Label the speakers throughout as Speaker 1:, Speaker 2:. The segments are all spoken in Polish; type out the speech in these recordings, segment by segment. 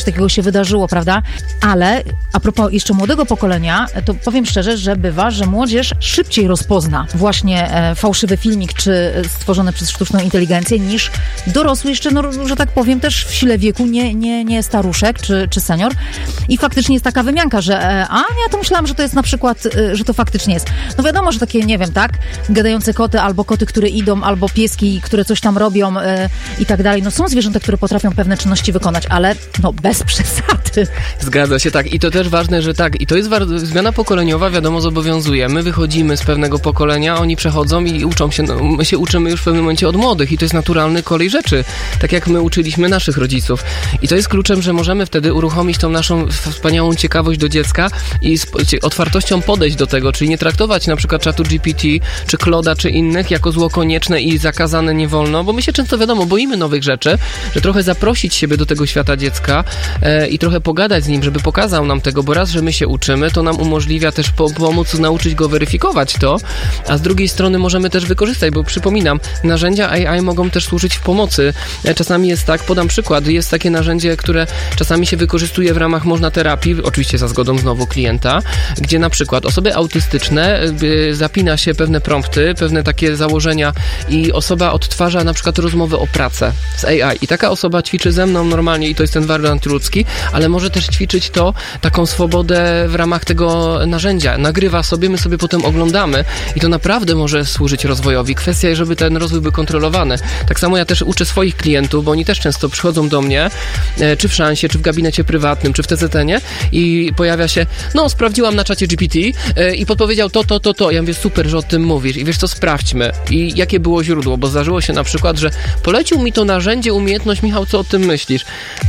Speaker 1: takiego się wydarzyło, prawda? Ale a propos jeszcze młodego pokolenia, to powiem szczerze, że bywa, że młodzież szybciej rozpozna właśnie fałszywy filmik, czy stworzony przez sztuczną inteligencję, niż dorosły jeszcze, no, że tak powiem, też w sile wieku, nie staruszek, czy senior. I faktycznie jest taka wymianka, że ja to myślałam, że to jest na przykład, że to faktycznie jest. No wiadomo, że takie, nie wiem, tak, gadające koty, albo koty, które idą, albo pieski, które coś tam robią i tak dalej. No są zwierzęta, które potrafią pewne czynności wykonać, ale no bez przesady.
Speaker 2: Zgadza się, tak. I to też ważne, że tak. I to jest zmiana pokoleniowa, wiadomo, zobowiązuje. My wychodzimy z pewnego pokolenia, oni przechodzą i uczą się, no, my się uczymy już w pewnym momencie od młodych i to jest naturalny kolej rzeczy. Tak jak my uczyliśmy naszych rodziców. I to jest kluczem, że możemy wtedy uruchomić tą naszą wspaniałą ciekawość do dziecka i z otwartością podejść do tego, czyli nie traktować na przykład czatu GPT, czy Claude'a, czy innych jako zło konieczne i zakazane nie wolno, bo my się często, wiadomo, boimy nowych rzeczy, że trochę zaprosić siebie do tego świata dziecka i trochę pogadać z nim, żeby pokazał nam tego, bo raz, że my się uczymy, to nam umożliwia też pomóc nauczyć go weryfikować to, a z drugiej strony możemy też wykorzystać, bo przypominam, narzędzia AI mogą też służyć w pomocy. Czasami jest tak, podam przykład, jest takie narzędzie, które czasami się wykorzystuje w ramach terapii, oczywiście za zgodą znowu klienta, gdzie na przykład osoby autystyczne zapina się pewne prompty, pewne takie założenia i osoba odtwarza na przykład rozmowę o pracę z AI i taka osoba ćwiczy ze mną normalnie i to jest ten wariant ludzki, ale może też ćwiczyć to, taką swobodę w ramach tego narzędzia. Nagrywa sobie, my sobie potem oglądamy i to naprawdę może służyć rozwojowi. Kwestia, żeby ten rozwój był kontrolowany. Tak samo ja też uczę swoich klientów, bo oni też często przychodzą do mnie, czy w Szansie, czy w gabinecie prywatnym, czy w TZN-ie i pojawia się, no sprawdziłam na czacie GPT i podpowiedział to. Ja mówię, super, że o tym mówisz i wiesz co, sprawdźmy. I jakie było źródło, bo zdarzyło się na przykład, że polecił mi to narzędzie, umiejętność, Michał, co o tym myślisz?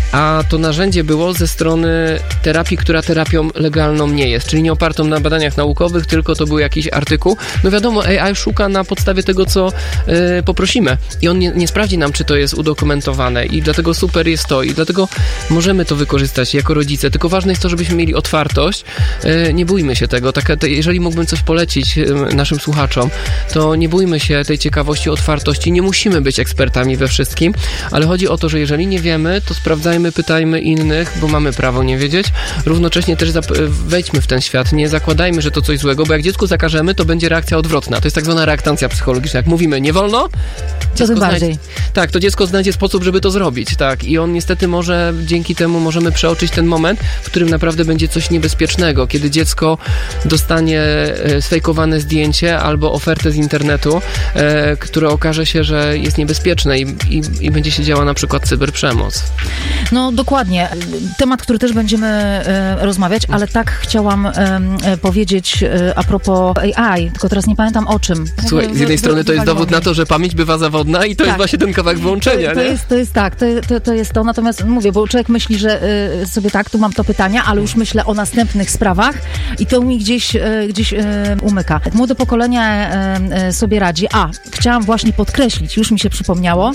Speaker 2: A to narzędzie było ze strony terapii, która terapią legalną nie jest, czyli nie opartą na badaniach naukowych, tylko to był jakiś artykuł. No wiadomo, AI szuka na podstawie tego, co poprosimy i on nie sprawdzi nam, czy to jest udokumentowane i dlatego super jest to i dlatego możemy to wykorzystać jako rodzice, tylko ważne jest to, żebyśmy mieli otwartość, nie bójmy się tego, jeżeli mógłbym coś polecić naszym słuchaczom, to nie bójmy się tej ciekawości, otwartości, nie musimy być ekspertami we wszystkim, ale chodzi o to, że jeżeli nie wiemy, to sprawdzajmy, pytajmy innych, bo mamy prawo nie wiedzieć, równocześnie też wejdźmy w ten świat, nie zakładajmy, że to coś złego, bo jak dziecku zakażemy, to będzie reakcja odwrotna, to jest tak zwana reaktancja psychologiczna, jak mówimy nie wolno, tak, to dziecko znajdzie sposób, żeby to zrobić, tak, i on niestety może, dzięki temu możemy przeoczyć ten moment, w którym naprawdę będzie coś niebezpiecznego, kiedy dziecko dostanie sfejkowane zdjęcie albo ofertę z internetu, które okaże się, że jest niebezpieczne i będzie się działa na przykład cyberprzemoc.
Speaker 1: No dokładnie. Temat, który też będziemy rozmawiać, ale tak chciałam powiedzieć a propos AI, tylko teraz nie pamiętam o czym.
Speaker 2: Słuchaj, z jednej strony to jest dowód na to, że pamięć bywa zawodna i to jest właśnie ten kawałek wyłączenia.
Speaker 1: To jest to, natomiast mówię, bo człowiek myśli, że sobie tak, tu mam to pytania, ale już myślę o następnych sprawach i to mi gdzieś umyka. Młode pokolenie sobie radzi. Chciałam właśnie podkreślić, już mi się przypomniało,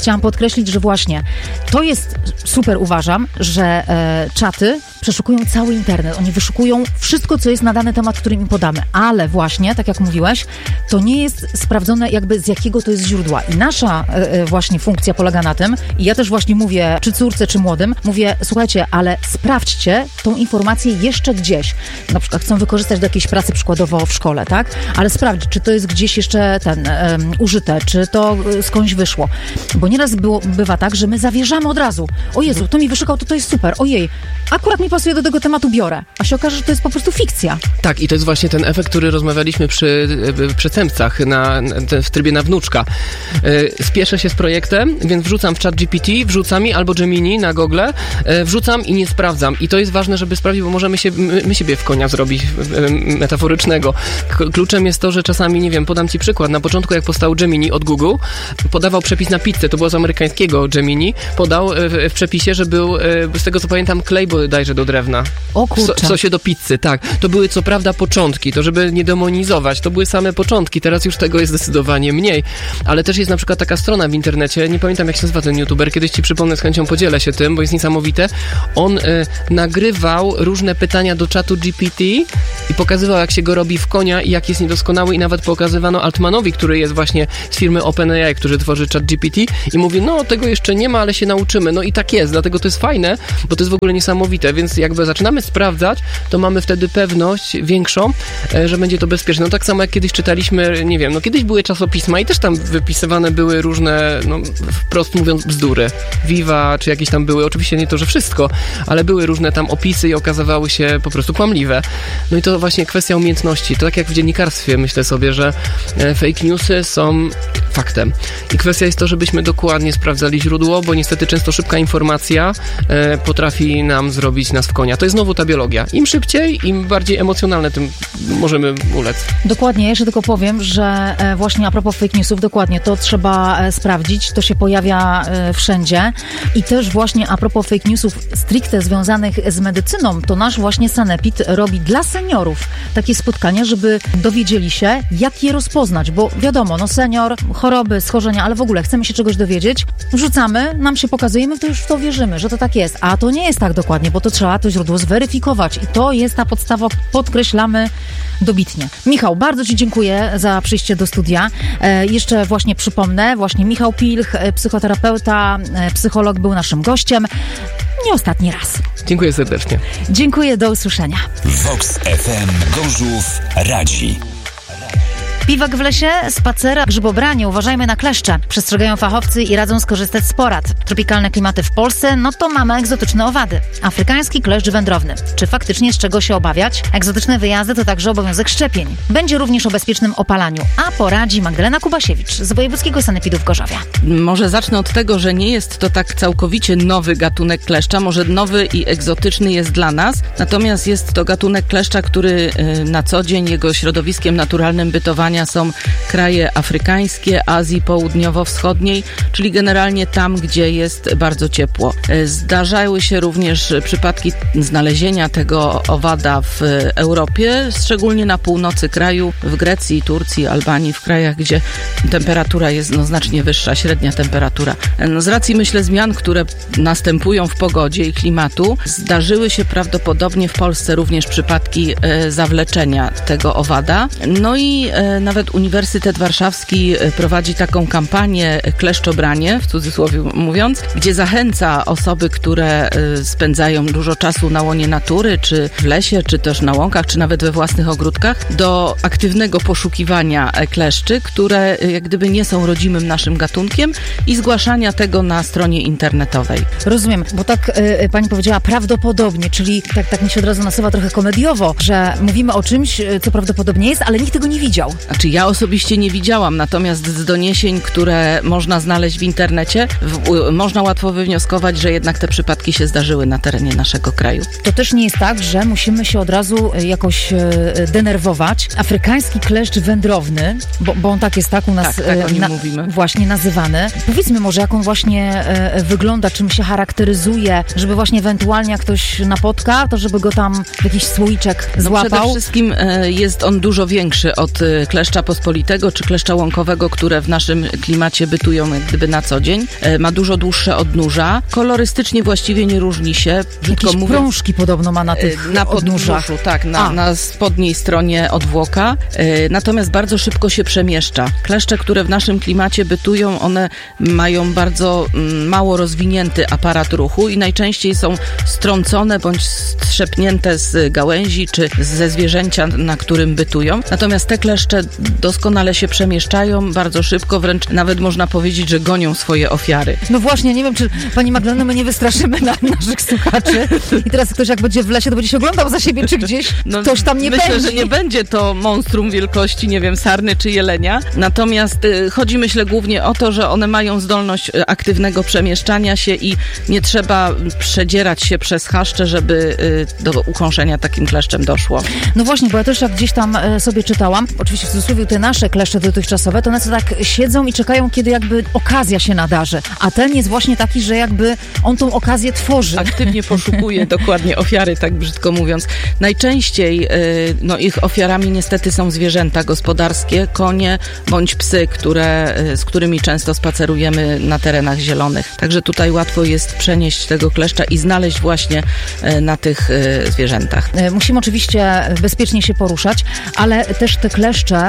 Speaker 1: że właśnie to jest super, uważam, że czaty przeszukują cały internet. Oni wyszukują wszystko, co jest na dany temat, który im podamy. Ale właśnie, tak jak mówiłeś, to nie jest sprawdzone jakby z jakiego to jest źródła. I nasza właśnie funkcja polega na tym, i ja też właśnie mówię, czy córce, czy młodym, mówię, słuchajcie, ale sprawdźcie tą informację jeszcze gdzieś. Na przykład chcą wykorzystać do jakiejś pracy przykładowo w szkole, tak? Ale sprawdź, czy to jest gdzieś jeszcze użyte, czy to skądś wyszło. Bo nieraz bywa tak, że my zawierzamy od razu. O Jezu, to mi wyszukał, to jest super. Ojej, akurat mi pasuje do tego tematu, biorę. A się okaże, że to jest po prostu fikcja.
Speaker 2: Tak, i to jest właśnie ten efekt, który rozmawialiśmy przy przestępcach w trybie na wnuczka. Spieszę się z projektem, więc wrzucam w chat GPT, wrzucam mi albo Gemini na Google, wrzucam i nie sprawdzam. I to jest ważne, żeby sprawdzić, bo możemy my siebie w konia zrobić metaforycznego. Kluczem jest to, że czasami, nie wiem, podam ci przykład. Na początku, jak powstał Gemini od Google, podawał przepis na pizzę, to było z amerykańskiego Gemini, podał w przepisie, że był, z tego co pamiętam, klej bodajże do drewna.
Speaker 1: O kurczę.
Speaker 2: W sosie do pizzy, tak. To były co prawda początki, to żeby nie demonizować, to były same początki, teraz już tego jest zdecydowanie mniej. Ale też jest na przykład taka strona w internecie, nie pamiętam jak się nazywa ten youtuber, kiedyś ci przypomnę, z chęcią podzielę się tym, bo jest niesamowite. On nagrywał różne pytania do czatu GPT i pokazywał, jak się go robi w konia i jak jest niedoskonały i nawet pokazywano Altmanowi, który jest właśnie z firmy OpenAI, który tworzy chat GPT i mówi, no tego jeszcze nie ma, ale się nauczymy. No i tak jest, dlatego to jest fajne, bo to jest w ogóle niesamowite, więc jakby zaczynamy sprawdzać, to mamy wtedy pewność większą, że będzie to bezpieczne. No tak samo jak kiedyś czytaliśmy, nie wiem, no kiedyś były czasopisma i też tam wypisywane były różne, no wprost mówiąc, bzdury. Viva, czy jakieś tam były, oczywiście nie to, że wszystko, ale były różne tam opisy i okazywały się po prostu kłamliwe. No i to właśnie kwestia umiejętności. To tak jak w dziennikarstwie, myślę sobie, że fake newsy są faktem. I kwestia jest to, żebyśmy dokładnie sprawdzali źródło, bo niestety często szybka informacja potrafi nam zrobić nas w konia. To jest znowu ta biologia. Im szybciej, im bardziej emocjonalne, tym możemy ulec.
Speaker 1: Dokładnie. Jeszcze tylko powiem, że właśnie a propos fake newsów, dokładnie, to trzeba sprawdzić. To się pojawia wszędzie. I też właśnie a propos fake newsów stricte związanych z medycyną, to nasz właśnie Sanepid robi dla seniorów takie spotkania, żeby dowiedzieli się, jak je rozpoznać, bo wiadomo, no senior, choroby, schorzenia, ale w ogóle chcemy się czegoś dowiedzieć, wrzucamy, nam się pokazujemy, to już w to wierzymy, że to tak jest, a to nie jest tak dokładnie, bo to trzeba to źródło zweryfikować i to jest ta podstawa, podkreślamy dobitnie. Michał, bardzo Ci dziękuję za przyjście do studia. Jeszcze właśnie przypomnę, właśnie Michał Pilch, psychoterapeuta, psycholog był naszym gościem. Nie ostatni raz.
Speaker 2: Dziękuję serdecznie.
Speaker 1: Dziękuję, do usłyszenia.
Speaker 3: Vox FM Gorzów radzi.
Speaker 1: Biwak w lesie, spacer, grzybobranie, uważajmy na kleszcze. Przestrzegają fachowcy i radzą skorzystać z porad. Tropikalne klimaty w Polsce, no to mamy egzotyczne owady. Afrykański kleszcz wędrowny. Czy faktycznie z czego się obawiać? Egzotyczne wyjazdy to także obowiązek szczepień. Będzie również o bezpiecznym opalaniu. A poradzi Magdalena Kubasiewicz z Wojewódzkiego Sanepidu w Gorzowie.
Speaker 4: Może zacznę od tego, że nie jest to tak całkowicie nowy gatunek kleszcza. Może nowy i egzotyczny jest dla nas. Natomiast jest to gatunek kleszcza, który na co dzień jego środowiskiem naturalnym bytowania są kraje afrykańskie, Azji Południowo-Wschodniej, czyli generalnie tam, gdzie jest bardzo ciepło. Zdarzały się również przypadki znalezienia tego owada w Europie, szczególnie na północy kraju, w Grecji, Turcji, Albanii, w krajach, gdzie temperatura jest znacznie wyższa, średnia temperatura. Z racji, myślę, zmian, które następują w pogodzie i klimatu, zdarzyły się prawdopodobnie w Polsce również przypadki zawleczenia tego owada. No i nawet Uniwersytet Warszawski prowadzi taką kampanię kleszczobranie, w cudzysłowie mówiąc, gdzie zachęca osoby, które spędzają dużo czasu na łonie natury, czy w lesie, czy też na łąkach, czy nawet we własnych ogródkach, do aktywnego poszukiwania kleszczy, które jak gdyby nie są rodzimym naszym gatunkiem i zgłaszania tego na stronie internetowej.
Speaker 1: Rozumiem, bo tak pani powiedziała prawdopodobnie, czyli tak mi się od razu nasuwa trochę komediowo, że mówimy o czymś, co prawdopodobnie jest, ale nikt tego nie widział.
Speaker 4: Znaczy ja osobiście nie widziałam, natomiast z doniesień, które można znaleźć w internecie, można łatwo wywnioskować, że jednak te przypadki się zdarzyły na terenie naszego kraju.
Speaker 1: To też nie jest tak, że musimy się od razu jakoś denerwować. Afrykański kleszcz wędrowny, bo on tak jest u nas
Speaker 4: tak o nim mówimy.
Speaker 1: Właśnie nazywany. Powiedzmy może, jak on właśnie wygląda, czym się charakteryzuje, żeby właśnie ewentualnie jak ktoś napotka, to żeby go tam w jakiś słoiczek złapał.
Speaker 4: Przede wszystkim jest on dużo większy od kleszcza pospolitego czy kleszcza łąkowego, które w naszym klimacie bytują jak gdyby na co dzień. Ma dużo dłuższe odnóża. Kolorystycznie właściwie nie różni się.
Speaker 1: Jakieś prążki podobno ma na tych odnóżach.
Speaker 4: Tak, na spodniej stronie odwłoka. Natomiast bardzo szybko się przemieszcza. Kleszcze, które w naszym klimacie bytują, one mają bardzo mało rozwinięty aparat ruchu i najczęściej są strącone bądź strzepnięte z gałęzi czy ze zwierzęcia, na którym bytują. Natomiast te kleszcze doskonale się przemieszczają bardzo szybko, wręcz nawet można powiedzieć, że gonią swoje ofiary.
Speaker 1: No właśnie, nie wiem, czy pani Magdalena, my nie wystraszymy naszych słuchaczy i teraz ktoś jak będzie w lesie, to będzie się oglądał za siebie, czy gdzieś ktoś tam nie będzie.
Speaker 4: Myślę, że nie będzie to monstrum wielkości, nie wiem, sarny czy jelenia. Natomiast chodzi, myślę, głównie o to, że one mają zdolność aktywnego przemieszczania się i nie trzeba przedzierać się przez chaszcze, żeby do ukąszenia takim kleszczem doszło.
Speaker 1: No właśnie, bo ja też jak gdzieś tam sobie czytałam, oczywiście w cudzysłowie te nasze kleszcze dotychczasowe, to one co tak siedzą i czekają, kiedy jakby okazja się nadarzy. A ten jest właśnie taki, że jakby on tą okazję tworzy.
Speaker 4: Aktywnie poszukuje dokładnie ofiary, tak brzydko mówiąc. Najczęściej ich ofiarami niestety są zwierzęta gospodarskie, konie bądź psy, z którymi często spacerujemy na terenach zielonych. Także tutaj łatwo jest przenieść tego kleszcza i znaleźć właśnie na tych zwierzętach.
Speaker 1: Musimy oczywiście bezpiecznie się poruszać, ale też te kleszcze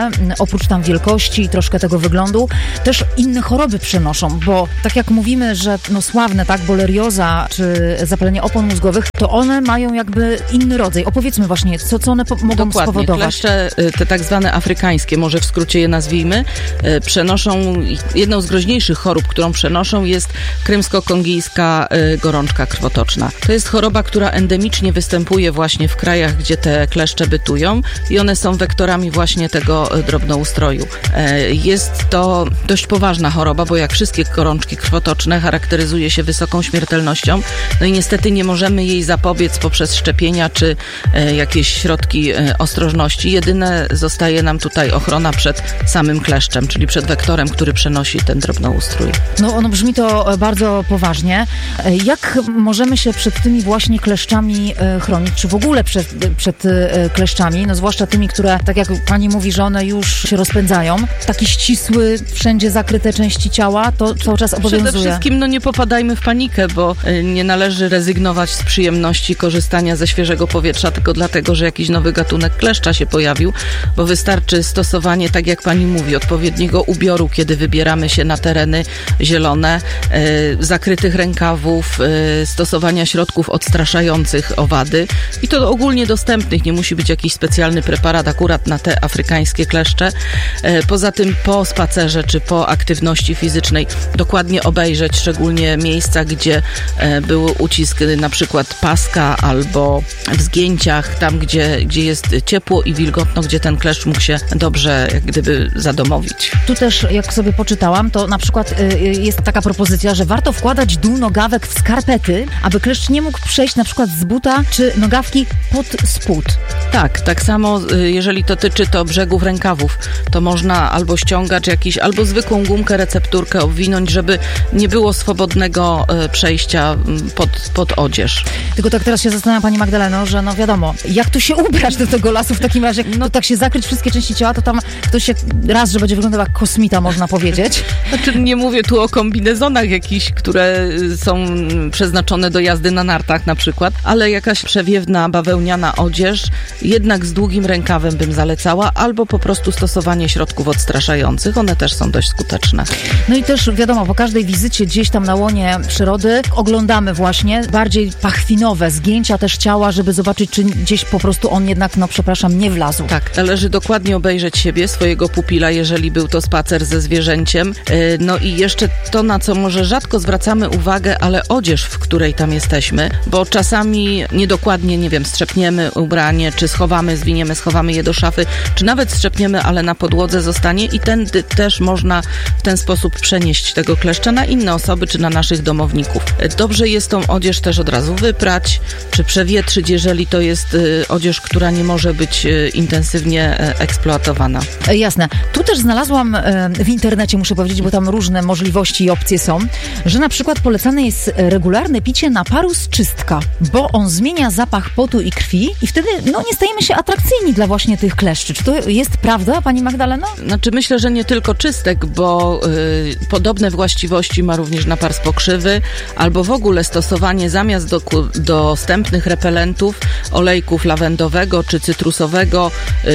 Speaker 1: że oprócz tam wielkości i troszkę tego wyglądu, też inne choroby przenoszą, bo tak jak mówimy, że sławne, tak, bolerioza czy zapalenie opon mózgowych, to one mają jakby inny rodzaj. Opowiedzmy właśnie, co one mogą spowodować.
Speaker 4: Kleszcze, te tak zwane afrykańskie, może w skrócie je nazwijmy, przenoszą, jedną z groźniejszych chorób, którą przenoszą, jest krymsko-kongijska gorączka krwotoczna. To jest choroba, która endemicznie występuje właśnie w krajach, gdzie te kleszcze bytują i one są wektorami właśnie tego drobnoustroju. Jest to dość poważna choroba, bo jak wszystkie gorączki krwotoczne charakteryzuje się wysoką śmiertelnością, no i niestety nie możemy jej zapobiec poprzez szczepienia czy jakieś środki ostrożności. Jedyne zostaje nam tutaj ochrona przed samym kleszczem, czyli przed wektorem, który przenosi ten drobnoustrój.
Speaker 1: No brzmi to bardzo poważnie. Jak możemy się przed tymi właśnie kleszczami chronić, czy w ogóle przed kleszczami, no zwłaszcza tymi, które, tak jak pani mówi, że one już się rozpędzają, taki ścisły, wszędzie zakryte części ciała, to cały czas obowiązuje.
Speaker 4: Przede wszystkim nie popadajmy w panikę, bo nie należy rezygnować z przyjemności korzystania ze świeżego powietrza tylko dlatego, że jakiś nowy gatunek kleszcza się pojawił, bo wystarczy stosowanie, tak jak pani mówi, odpowiedniego ubioru, kiedy wybieramy się na tereny zielone, zakrytych rękawów, stosowania środków odstraszających owady i to ogólnie dostępnych, nie musi być jakiś specjalny preparat akurat na te afrykańskie kleszcze. Poza tym po spacerze czy po aktywności fizycznej dokładnie obejrzeć szczególnie miejsca, gdzie był ucisk na przykład paska albo w zgięciach, tam gdzie jest ciepło i wilgotno, gdzie ten kleszcz mógł się dobrze jak gdyby zadomowić.
Speaker 1: Tu też, jak sobie poczytałam, to na przykład jest taka propozycja, że warto wkładać dół nogawek w skarpety, aby kleszcz nie mógł przejść na przykład z buta czy nogawki pod spód.
Speaker 4: Tak samo jeżeli dotyczy to brzegów rękawów, to można albo ściągacz jakiś, albo zwykłą gumkę, recepturkę obwinąć, żeby nie było swobodnego przejścia pod odzież.
Speaker 1: Tylko tak teraz się zastanawiam, pani Magdaleno, że wiadomo, jak tu się ubrać do tego lasu w takim razie, to tak się zakryć wszystkie części ciała, to tam ktoś się raz, że będzie wyglądał jak kosmita, można powiedzieć.
Speaker 4: Znaczy, nie mówię tu o kombinezonach jakichś, które są przeznaczone do jazdy na nartach na przykład, ale jakaś przewiewna, bawełniana odzież, jednak z długim rękawem bym zalecała, albo po prostu stosowanie środków odstraszających, one też są dość skuteczne.
Speaker 1: No i też wiadomo, po każdej wizycie gdzieś tam na łonie przyrody oglądamy właśnie bardziej pachwinowe zgięcia też ciała, żeby zobaczyć, czy gdzieś po prostu on jednak, nie wlazł.
Speaker 4: Tak, należy dokładnie obejrzeć siebie, swojego pupila, jeżeli był to spacer ze zwierzęciem. No i jeszcze to, na co może rzadko zwracamy uwagę, ale odzież, w której tam jesteśmy, bo czasami niedokładnie, strzepniemy ubranie, czy schowamy je do szafy, czy nawet strzepniemy, ale na podłodze zostanie i tędy też można w ten sposób przenieść tego kleszcza na inne osoby, czy na naszych domowników. Dobrze jest tą odzież też od razu wyprać, czy przewietrzyć, jeżeli to jest odzież, która nie może być intensywnie eksploatowana.
Speaker 1: Jasne. Tu też znalazłam w internecie, muszę powiedzieć, bo tam różne możliwości i opcje są, że na przykład polecane jest regularne picie naparu z czystka, bo on zmienia zapach potu i krwi i wtedy nie stajemy się atrakcyjni dla właśnie tych kleszczy. Czy to jest prawda, pani Magdaleno?
Speaker 4: Znaczy myślę, że nie tylko czystek, bo podobne właściwości ma również napar z pokrzywy, albo w ogóle stosowanie zamiast dostępnych repelentów olejków lawendowego czy cytrusowego,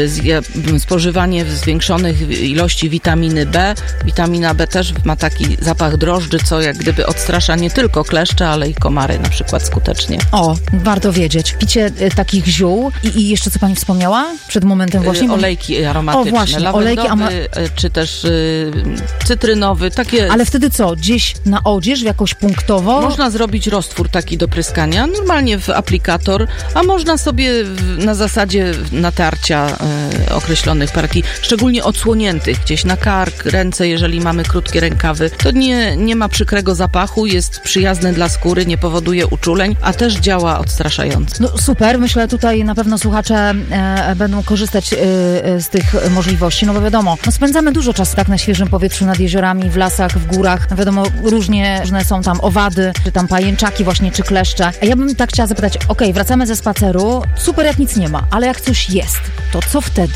Speaker 4: spożywanie w zwiększonych ilości witaminy B. Witamina B też ma taki zapach drożdży, co jak gdyby odstrasza nie tylko kleszcze, ale i komary na przykład skutecznie.
Speaker 1: O, warto wiedzieć. Picie takich ziół i jeszcze co pani wspomniała przed momentem właśnie?
Speaker 4: Olejki aromatyczne.
Speaker 1: O właśnie,
Speaker 4: lawendowy, czy też cytrynowy, takie...
Speaker 1: Ale wtedy co? Gdzieś na odzież, jakoś punktowo?
Speaker 4: Można zrobić roztwór taki do pryskania, normalnie w aplikator, a można sobie na zasadzie natarcia określonych partii, szczególnie odsłoniętych, gdzieś na kark, ręce, jeżeli mamy krótkie rękawy. To nie ma przykrego zapachu, jest przyjazne dla skóry, nie powoduje uczuleń, a też działa odstraszająco.
Speaker 1: No super, myślę tutaj na pewno słuchacze będą korzystać z tych możliwości, bo wiadomo, spędzamy dużo czasu tak na świeżym powietrzu, nad jeziorami, w lasach, w górach, wiadomo, różne są tam owady, czy tam pajęczaki właśnie, czy kleszcze. A ja bym tak chciała zapytać, wracamy ze spaceru, super jak nic nie ma, ale jak coś jest, to co wtedy?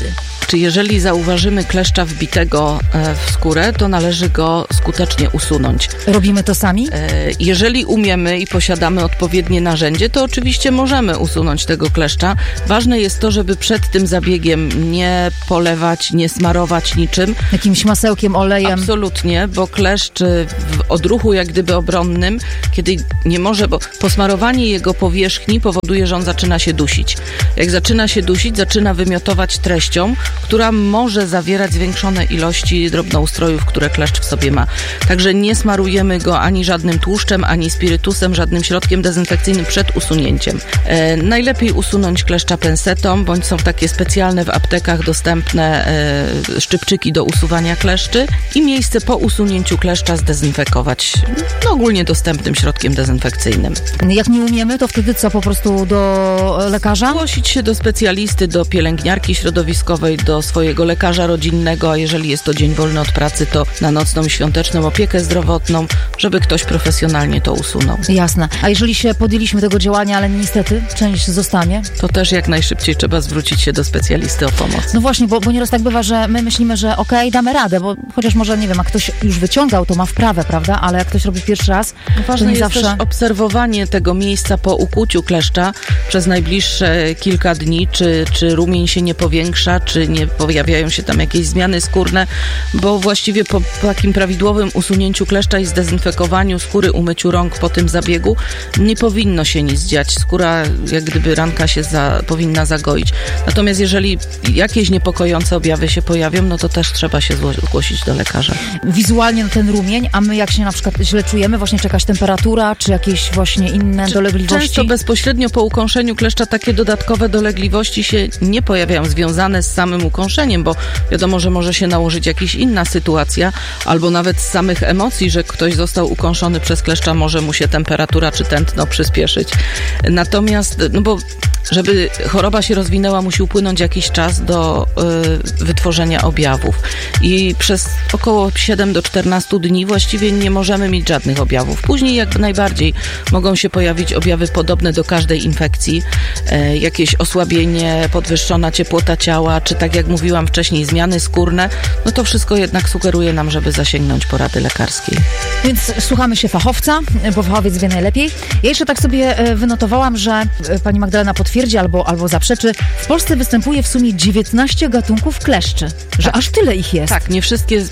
Speaker 4: Znaczy, jeżeli zauważymy kleszcza wbitego w skórę, to należy go skutecznie usunąć.
Speaker 1: Robimy to sami?
Speaker 4: Jeżeli umiemy i posiadamy odpowiednie narzędzie, to oczywiście możemy usunąć tego kleszcza. Ważne jest to, żeby przed tym zabiegiem nie polewać, nie smarować niczym.
Speaker 1: Jakimś masełkiem, olejem?
Speaker 4: Absolutnie, bo kleszcz w odruchu jak gdyby obronnym, kiedy nie może, bo posmarowanie jego powierzchni powoduje, że on zaczyna się dusić. Jak zaczyna się dusić, zaczyna wymiotować treścią, która może zawierać zwiększone ilości drobnoustrojów, które kleszcz w sobie ma. Także nie smarujemy go ani żadnym tłuszczem, ani spirytusem, żadnym środkiem dezynfekcyjnym przed usunięciem. Najlepiej usunąć kleszcza pensetą, bądź są takie specjalne w aptekach dostępne szczypczyki do usuwania kleszczy i miejsce po usunięciu kleszcza zdezynfekować ogólnie dostępnym środkiem dezynfekcyjnym.
Speaker 1: Jak nie umiemy, to wtedy co? Po prostu do lekarza?
Speaker 4: Zgłosić się do specjalisty, do pielęgniarki środowiskowej, do swojego lekarza rodzinnego, a jeżeli jest to dzień wolny od pracy, to na nocną i świąteczną opiekę zdrowotną, żeby ktoś profesjonalnie to usunął.
Speaker 1: Jasne. A jeżeli się podjęliśmy tego działania, ale niestety część zostanie?
Speaker 4: To też jak najszybciej trzeba zwrócić się do specjalisty o pomoc.
Speaker 1: No właśnie, bo nieraz tak bywa, że my myślimy, że okej, damy radę, bo chociaż może, nie wiem, jak ktoś już wyciągał, to ma wprawę, prawda? Ale jak ktoś robi pierwszy raz,
Speaker 4: ważne
Speaker 1: to nie
Speaker 4: jest
Speaker 1: zawsze...
Speaker 4: też obserwowanie tego miejsca po ukłuciu kleszcza przez najbliższe kilka dni, czy rumień się nie powiększa, czy nie pojawiają się tam jakieś zmiany skórne, bo właściwie po takim prawidłowym usunięciu kleszcza i zdezynfekowaniu skóry, umyciu rąk po tym zabiegu nie powinno się nic dziać. Skóra, jak gdyby ranka się powinna zagoić. Natomiast jeżeli jakieś niepokojące objawy się pojawią, no to też trzeba się zgłosić do lekarza.
Speaker 1: Wizualnie na ten rumień, a my jak się na przykład źle czujemy, właśnie czy jakaś temperatura, czy jakieś właśnie inne dolegliwości?
Speaker 4: Często bezpośrednio po ukąszeniu kleszcza takie dodatkowe dolegliwości się nie pojawiają związane z samym ukąszeniem, bo wiadomo, że może się nałożyć jakaś inna sytuacja, albo nawet z samych emocji, że ktoś został ukąszony przez kleszcza, może mu się temperatura czy tętno przyspieszyć. Natomiast, no bo żeby choroba się rozwinęła, musi upłynąć jakiś czas do wytworzenia objawów. I przez około 7 do 14 dni właściwie nie możemy mieć żadnych objawów. Później jak najbardziej mogą się pojawić objawy podobne do każdej infekcji. Jakieś osłabienie, podwyższona ciepłota ciała, czy tak jak mówiłam wcześniej, zmiany skórne. No to wszystko jednak sugeruje nam, żeby zasięgnąć porady lekarskiej.
Speaker 1: Więc słuchamy się fachowca, bo fachowiec wie najlepiej. Ja jeszcze tak sobie wynotowałam, że pani Magdalena potwierdzi albo zaprzeczy. W Polsce występuje w sumie 19 gatunków kleszczy. Że aż tyle ich jest.
Speaker 4: Tak, nie wszystkie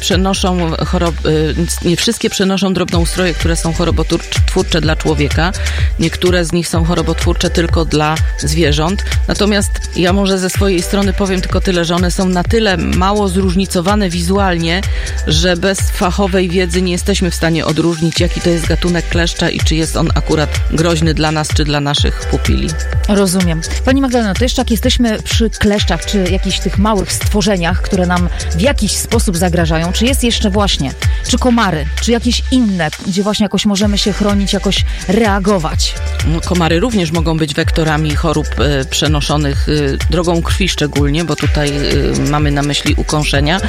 Speaker 4: przenoszą drobnoustroje, które są chorobotwórcze dla człowieka. Niektóre z nich są chorobotwórcze tylko dla zwierząt. Natomiast ja może ze swojej strony powiem tylko tyle, że one są na tyle mało zróżnicowane wizualnie, że bez fachowej wiedzy nie jesteśmy w stanie odróżnić, jaki to jest gatunek kleszcza i czy jest on akurat groźny dla nas, czy dla naszych pupili.
Speaker 1: Rozumiem. Pani Magdaleno, to jeszcze jak jesteśmy przy kleszczach, czy jakichś tych małych stworzeniach, które nam w jakiś sposób zagrażają, czy jest jeszcze właśnie, czy komary, czy jakieś inne, gdzie właśnie jakoś możemy się chronić, jakoś reagować?
Speaker 4: No, komary również mogą być wektorami chorób przenoszonych drogą krwi szczególnie, bo tutaj mamy na myśli ukąszenia.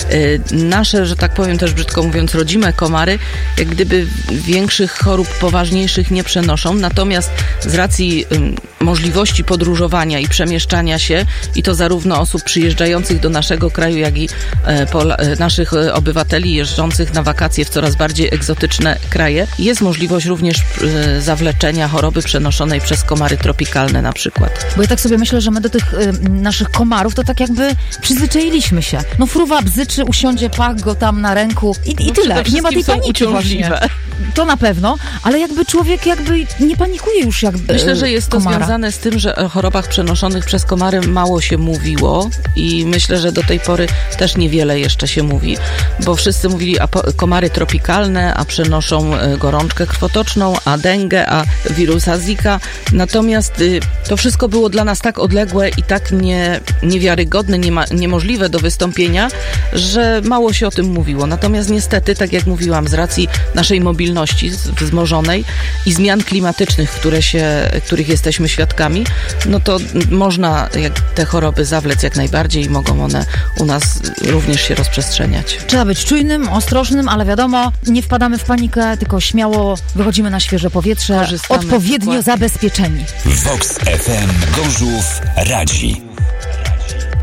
Speaker 4: Nasze, że tak powiem też brzydko mówiąc, rodzime komary, jak gdyby większych chorób poważniejszych nie przenoszą, natomiast z racji możliwości podróżowania i przemieszczania się, i to zarówno osób przyjeżdżających do naszego kraju, jak i naszych obywateli jeżdżących na wakacje w coraz bardziej egzotyczne kraje, jest możliwość również zawleczenia choroby przenoszonej przez komary tropikalne na przykład.
Speaker 1: Bo ja tak sobie myślę, że my do tych naszych komarów to tak jakby przyzwyczailiśmy się. No fruwa bzyczy, usiądzie, pach go tam na ręku i tyle. Nie ma tej paniki właśnie. To na pewno, ale jakby człowiek nie panikuje już jakby.
Speaker 4: Myślę, że jest to
Speaker 1: komara.
Speaker 4: związane z tym, że o chorobach przenoszonych przez komary mało się mówiło i myślę, że do tej pory też niewiele jeszcze się mówi, bo wszyscy mówili komary tropikalne, a przenoszą gorączkę krwotoczną, a dengę, a wirusa Zika. Natomiast to wszystko było dla nas tak odległe i tak niewiarygodne, niemożliwe do wystąpienia, że mało się o tym mówiło. Natomiast niestety, tak jak mówiłam, z racji naszej mobilności wzmożonej i zmian klimatycznych, których jesteśmy świadkami, no to można te choroby zawlec jak najbardziej i mogą one u nas również się rozprzestrzeniać.
Speaker 1: Trzeba być czujnym, ostrożnym, ale wiadomo, nie wpadamy w panikę, tylko śmiało wychodzimy na świeże powietrze, odpowiednio zabezpieczeni.
Speaker 3: Vox FM Gorzów radzi.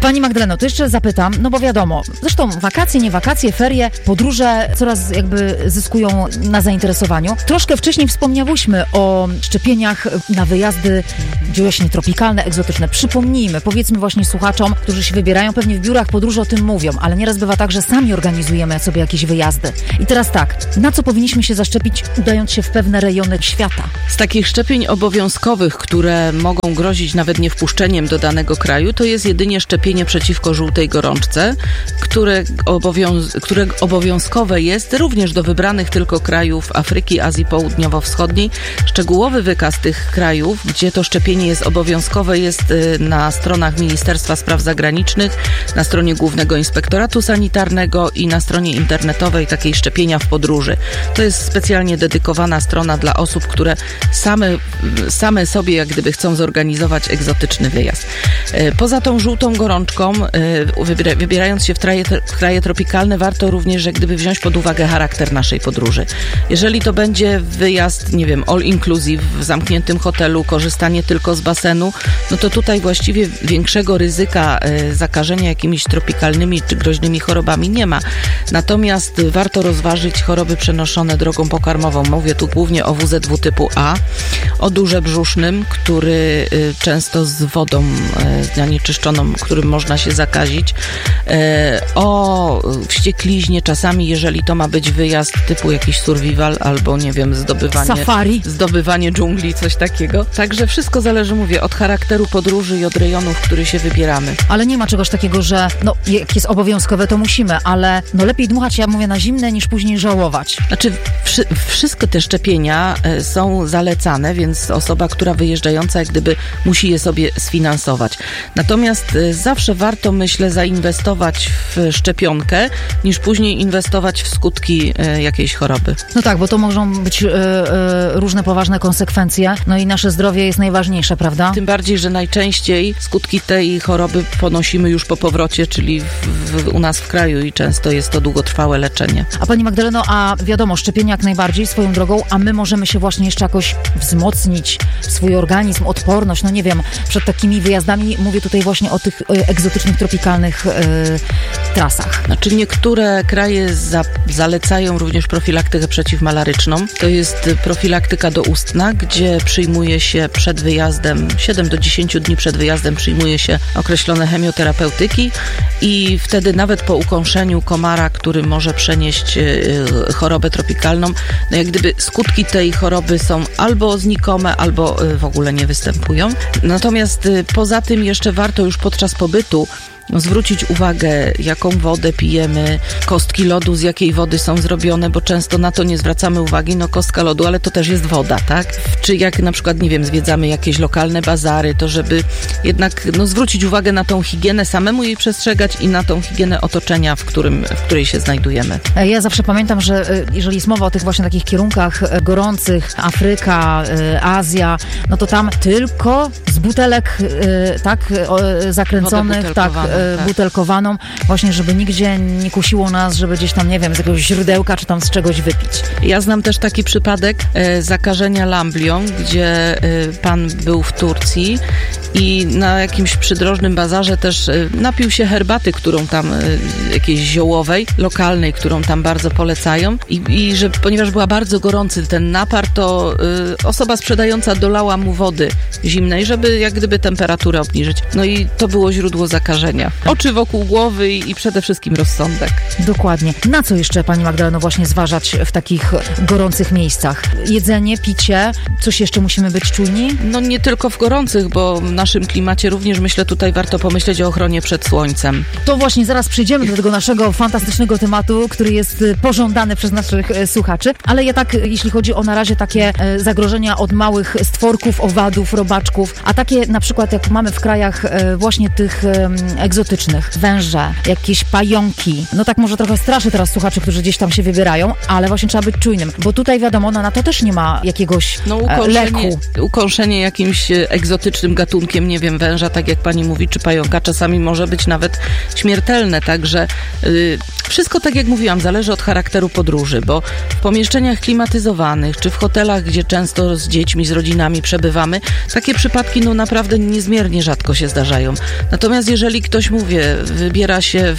Speaker 1: Pani Magdaleno, to jeszcze zapytam, no bo wiadomo, zresztą wakacje, nie wakacje, ferie, podróże coraz jakby zyskują na zainteresowaniu. Troszkę wcześniej wspomniałyśmy o szczepieniach na wyjazdy wiośnie tropikalne, egzotyczne. Przypomnijmy, powiedzmy właśnie słuchaczom, którzy się wybierają, pewnie w biurach podróży o tym mówią, ale nieraz bywa tak, że sami organizujemy sobie jakieś wyjazdy. I teraz tak, na co powinniśmy się zaszczepić, udając się w pewne rejony świata?
Speaker 4: Z takich szczepień obowiązkowych, które mogą grozić nawet nie wpuszczeniem do danego kraju, to jest jedynie szczepienie przeciwko żółtej gorączce, które obowiązkowe jest również do wybranych tylko krajów Afryki, Azji Południowo-Wschodniej. Szczegółowy wykaz tych krajów, gdzie to szczepienie jest obowiązkowe, jest na stronach Ministerstwa Spraw Zagranicznych, na stronie Głównego Inspektoratu Sanitarnego i na stronie internetowej takiej szczepienia w podróży. To jest specjalnie dedykowana strona dla osób, które same sobie jak gdyby chcą zorganizować egzotyczny wyjazd. Poza tą żółtą gorączką, wybierając się w kraje tropikalne, warto również jak gdyby wziąć pod uwagę charakter naszej podróży. Jeżeli to będzie wyjazd, nie wiem, all inclusive w zamkniętym hotelu, korzystanie tylko z basenu, no to tutaj właściwie większego ryzyka zakażenia jakimiś tropikalnymi czy groźnymi chorobami nie ma. Natomiast warto rozważyć choroby przenoszone drogą pokarmową. Mówię tu głównie o WZW typu A, o durze brzusznym, który często z wodą zanieczyszczoną, którym można się zakazić, o wściekliźnie czasami, jeżeli to ma być wyjazd typu jakiś survival albo, nie wiem, zdobywanie dżungli, coś takiego. Także wszystko zależy, mówię, od charakteru podróży i od rejonu, w który się wybieramy.
Speaker 1: Ale nie ma czegoś takiego, że no, jak jest obowiązkowe, to musimy, ale no lepiej dmuchać, ja mówię, na zimne, niż później żałować.
Speaker 4: Znaczy, wszystkie te szczepienia są zalecane, więc osoba, która wyjeżdżająca, jak gdyby musi je sobie sfinansować. Natomiast zawsze warto, myślę, zainwestować w szczepionkę, niż później inwestować w skutki jakiejś choroby.
Speaker 1: No tak, bo to mogą być różne poważne konsekwencje, no i nasze zdrowie jest najważniejsze, prawda?
Speaker 4: Tym bardziej, że najczęściej skutki tej choroby ponosimy już po powrocie, czyli u nas w kraju i często jest to długotrwałe leczenie.
Speaker 1: A pani Magdaleno, a wiadomo, szczepienia jak najbardziej swoją drogą, a my możemy się właśnie jeszcze jakoś wzmocnić swój organizm, odporność, no nie wiem, przed takimi wyjazdami, mówię tutaj właśnie o tych egzotycznych, tropikalnych trasach.
Speaker 4: Znaczy niektóre kraje zalecają również profilaktykę przeciwmalaryczną. To jest profilaktyka doustna, gdzie przyjmuje się przed wyjazdem, 7 do 10 dni przed wyjazdem przyjmuje się określone chemioterapeutyki i wtedy nawet po ukąszeniu komara, który może przenieść chorobę tropikalną, no jak gdyby skutki tej choroby są albo znikome, albo w ogóle nie występują. Natomiast poza tym jeszcze warto już podczas pobytu zwrócić uwagę, jaką wodę pijemy, kostki lodu, z jakiej wody są zrobione, bo często na to nie zwracamy uwagi, no kostka lodu, ale to też jest woda, tak? Czy jak na przykład, nie wiem, zwiedzamy jakieś lokalne bazary, to żeby jednak zwrócić uwagę na tą higienę, samemu jej przestrzegać i na tą higienę otoczenia, w której się znajdujemy.
Speaker 1: Ja zawsze pamiętam, że jeżeli jest mowa o tych właśnie takich kierunkach gorących, Afryka, Azja, no to tam tylko z butelek, tak, zakręconych, tak, butelkowaną, właśnie żeby nigdzie nie kusiło nas, żeby gdzieś tam, nie wiem, z jakiegoś źródełka, czy tam z czegoś wypić.
Speaker 4: Ja znam też taki przypadek zakażenia lamblią, gdzie pan był w Turcji i na jakimś przydrożnym bazarze też napił się herbaty, którą tam, jakiejś ziołowej, lokalnej, którą tam bardzo polecają i że ponieważ była bardzo gorący ten napar, to osoba sprzedająca dolała mu wody zimnej, żeby jak gdyby temperaturę obniżyć. No i to było źródło zakażenia. Oczy wokół głowy i przede wszystkim rozsądek.
Speaker 1: Dokładnie. Na co jeszcze, pani Magdaleno, właśnie zważać w takich gorących miejscach? Jedzenie, picie, coś jeszcze musimy być czujni?
Speaker 4: No nie tylko w gorących, bo w naszym klimacie również, myślę, tutaj warto pomyśleć o ochronie przed słońcem.
Speaker 1: To właśnie zaraz przejdziemy do tego naszego fantastycznego tematu, który jest pożądany przez naszych słuchaczy, ale ja tak, jeśli chodzi o na razie takie zagrożenia od małych stworków, owadów, robaczków, a takie na przykład jak mamy w krajach właśnie tych egzotycznych, węże, jakieś pająki, no tak może trochę straszy teraz słuchaczy, którzy gdzieś tam się wybierają, ale właśnie trzeba być czujnym, bo tutaj wiadomo, na to też nie ma jakiegoś leku.
Speaker 4: Ukąszenie jakimś egzotycznym gatunkiem połowunkiem, nie wiem, węża, tak jak pani mówi, czy pająka, czasami może być nawet śmiertelne, także wszystko, tak jak mówiłam, zależy od charakteru podróży, bo w pomieszczeniach klimatyzowanych, czy w hotelach, gdzie często z dziećmi, z rodzinami przebywamy, takie przypadki naprawdę niezmiernie rzadko się zdarzają. Natomiast jeżeli ktoś, wybiera się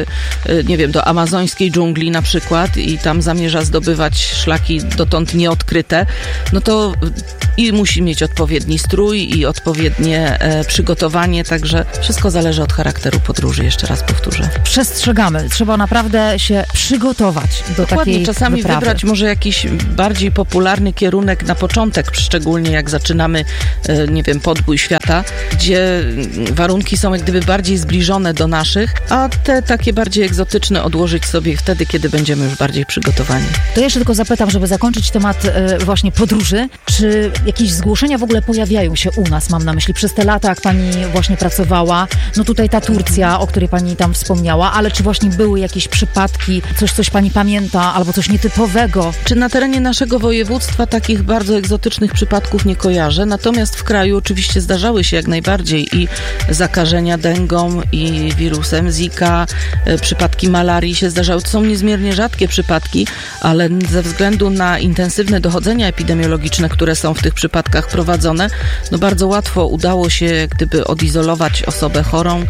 Speaker 4: do amazońskiej dżungli na przykład i tam zamierza zdobywać szlaki dotąd nieodkryte, no to i musi mieć odpowiedni strój i odpowiednie przygotowanie, także wszystko zależy od charakteru podróży, jeszcze raz powtórzę.
Speaker 1: Przestrzegamy. Trzeba naprawdę się przygotować do takiej
Speaker 4: czasami
Speaker 1: wyprawy.
Speaker 4: Wybrać może jakiś bardziej popularny kierunek na początek, szczególnie jak zaczynamy, podbój świata, gdzie warunki są jak gdyby bardziej zbliżone do naszych, a te takie bardziej egzotyczne odłożyć sobie wtedy, kiedy będziemy już bardziej przygotowani.
Speaker 1: To jeszcze tylko zapytam, żeby zakończyć temat właśnie podróży, czy jakieś zgłoszenia w ogóle pojawiają się u nas, mam na myśli, przez te lata, jak pani właśnie pracowała, no tutaj ta Turcja, o której pani tam wspomniała, ale czy właśnie były jakieś przypadki, coś pani pamięta, albo coś nietypowego?
Speaker 4: Czy na terenie naszego województwa takich bardzo egzotycznych przypadków nie kojarzę, natomiast w kraju oczywiście zdarzały się jak najbardziej i zakażenia dengą i wirusem Zika, przypadki malarii się zdarzały. To są niezmiernie rzadkie przypadki, ale ze względu na intensywne dochodzenia epidemiologiczne, które są w tych przypadkach prowadzone, no bardzo łatwo udało się jak gdyby odizolować osobę chorą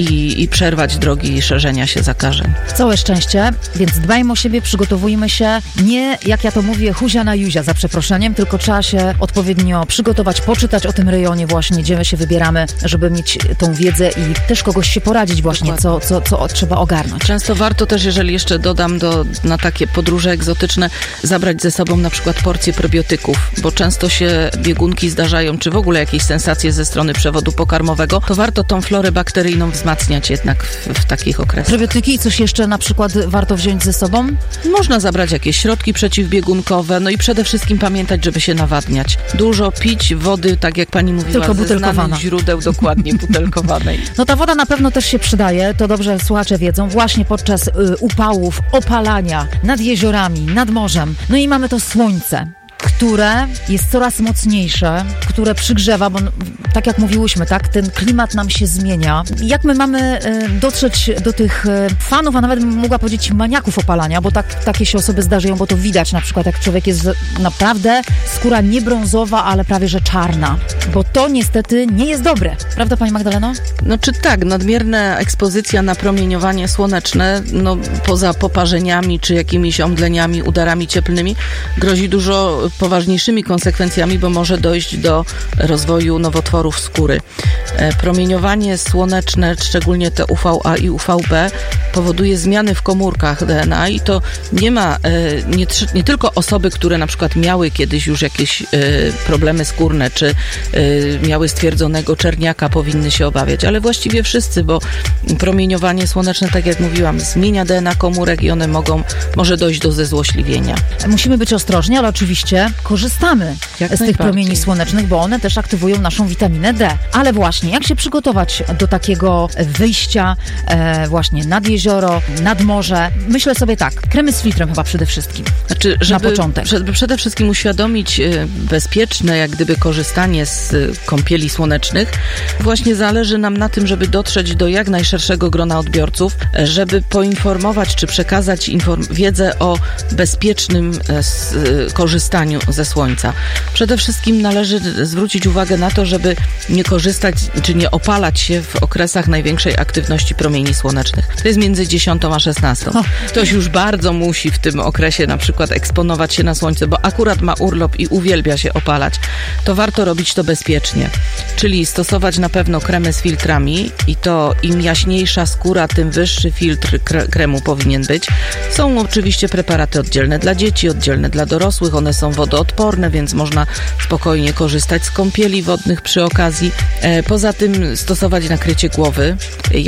Speaker 4: i przerwać drogi szerzenia się zakażeń.
Speaker 1: Całe szczęście, więc dbajmy o siebie, przygotowujmy się, nie, jak ja to mówię, huzia na juzia, za przeproszeniem, tylko trzeba się odpowiednio przygotować, poczytać o tym rejonie właśnie, gdzie my się wybieramy, żeby mieć tą wiedzę i też kogoś się poradzić właśnie, co trzeba ogarnąć.
Speaker 4: Często warto też, jeżeli jeszcze dodam na takie podróże egzotyczne, zabrać ze sobą na przykład porcję probiotyków, bo często się biegunki zdarzają, czy w ogóle jakieś sensacje ze strony przewodu pokarmowego, to warto tą florę bakteryjną wzmacniać jednak w takich okresach.
Speaker 1: Probiotyki i coś jeszcze na przykład warto wziąć ze sobą?
Speaker 4: Można zabrać jakieś środki przeciwbiegunkowe, no i przede wszystkim pamiętać, żeby się nawadniać. Dużo pić wody, tak jak pani mówiła,
Speaker 1: tylko
Speaker 4: ze znanych źródeł, dokładnie butelkowanej.
Speaker 1: No ta woda na pewno też się przydaje, to dobrze słuchacze wiedzą, właśnie podczas upałów, opalania nad jeziorami, nad morzem. No i mamy to słońce, które jest coraz mocniejsze, które przygrzewa, bo tak jak mówiłyśmy, tak, ten klimat nam się zmienia. Jak my mamy dotrzeć do tych fanów, a nawet bym mogła powiedzieć maniaków opalania, bo takie się osoby zdarzają, bo to widać na przykład, jak człowiek jest naprawdę skóra nie brązowa, ale prawie że czarna, bo to niestety nie jest dobre. Prawda, pani Magdaleno?
Speaker 4: No czy tak, nadmierna ekspozycja na promieniowanie słoneczne, no poza poparzeniami czy jakimiś omdleniami, udarami cieplnymi, grozi dużo poważniejszymi konsekwencjami, bo może dojść do rozwoju nowotworów skóry. Promieniowanie słoneczne, szczególnie te UVA i UVB, powoduje zmiany w komórkach DNA i to nie ma nie tylko osoby, które na przykład miały kiedyś już jakieś problemy skórne, czy miały stwierdzonego czerniaka, powinny się obawiać, ale właściwie wszyscy, bo promieniowanie słoneczne, tak jak mówiłam, zmienia DNA komórek i one może dojść do zezłośliwienia.
Speaker 1: Musimy być ostrożni, ale oczywiście korzystamy z tych promieni słonecznych, bo one też aktywują naszą witaminę D. Ale właśnie, jak się przygotować do takiego wyjścia właśnie nad jezioro, nad morze? Myślę sobie tak, kremy z filtrem chyba przede wszystkim.
Speaker 4: Znaczy,
Speaker 1: na początek.
Speaker 4: Żeby przede wszystkim uświadomić bezpieczne jak gdyby korzystanie z kąpieli słonecznych, właśnie zależy nam na tym, żeby dotrzeć do jak najszerszego grona odbiorców, żeby poinformować czy przekazać wiedzę o bezpiecznym korzystaniu ze słońca. Przede wszystkim należy zwrócić uwagę na to, żeby nie korzystać czy nie opalać się w okresach największej aktywności promieni słonecznych. To jest między 10 a 16. Ktoś już bardzo musi w tym okresie na przykład eksponować się na słońce, bo akurat ma urlop i uwielbia się opalać. To warto robić to bezpiecznie. Czyli stosować na pewno kremy z filtrami i to im jaśniejsza skóra, tym wyższy filtr kremu powinien być. Są oczywiście preparaty oddzielne dla dzieci, oddzielne dla dorosłych. One są wodoodporne, więc można spokojnie korzystać z kąpieli wodnych przy okazji. Poza tym stosować nakrycie głowy.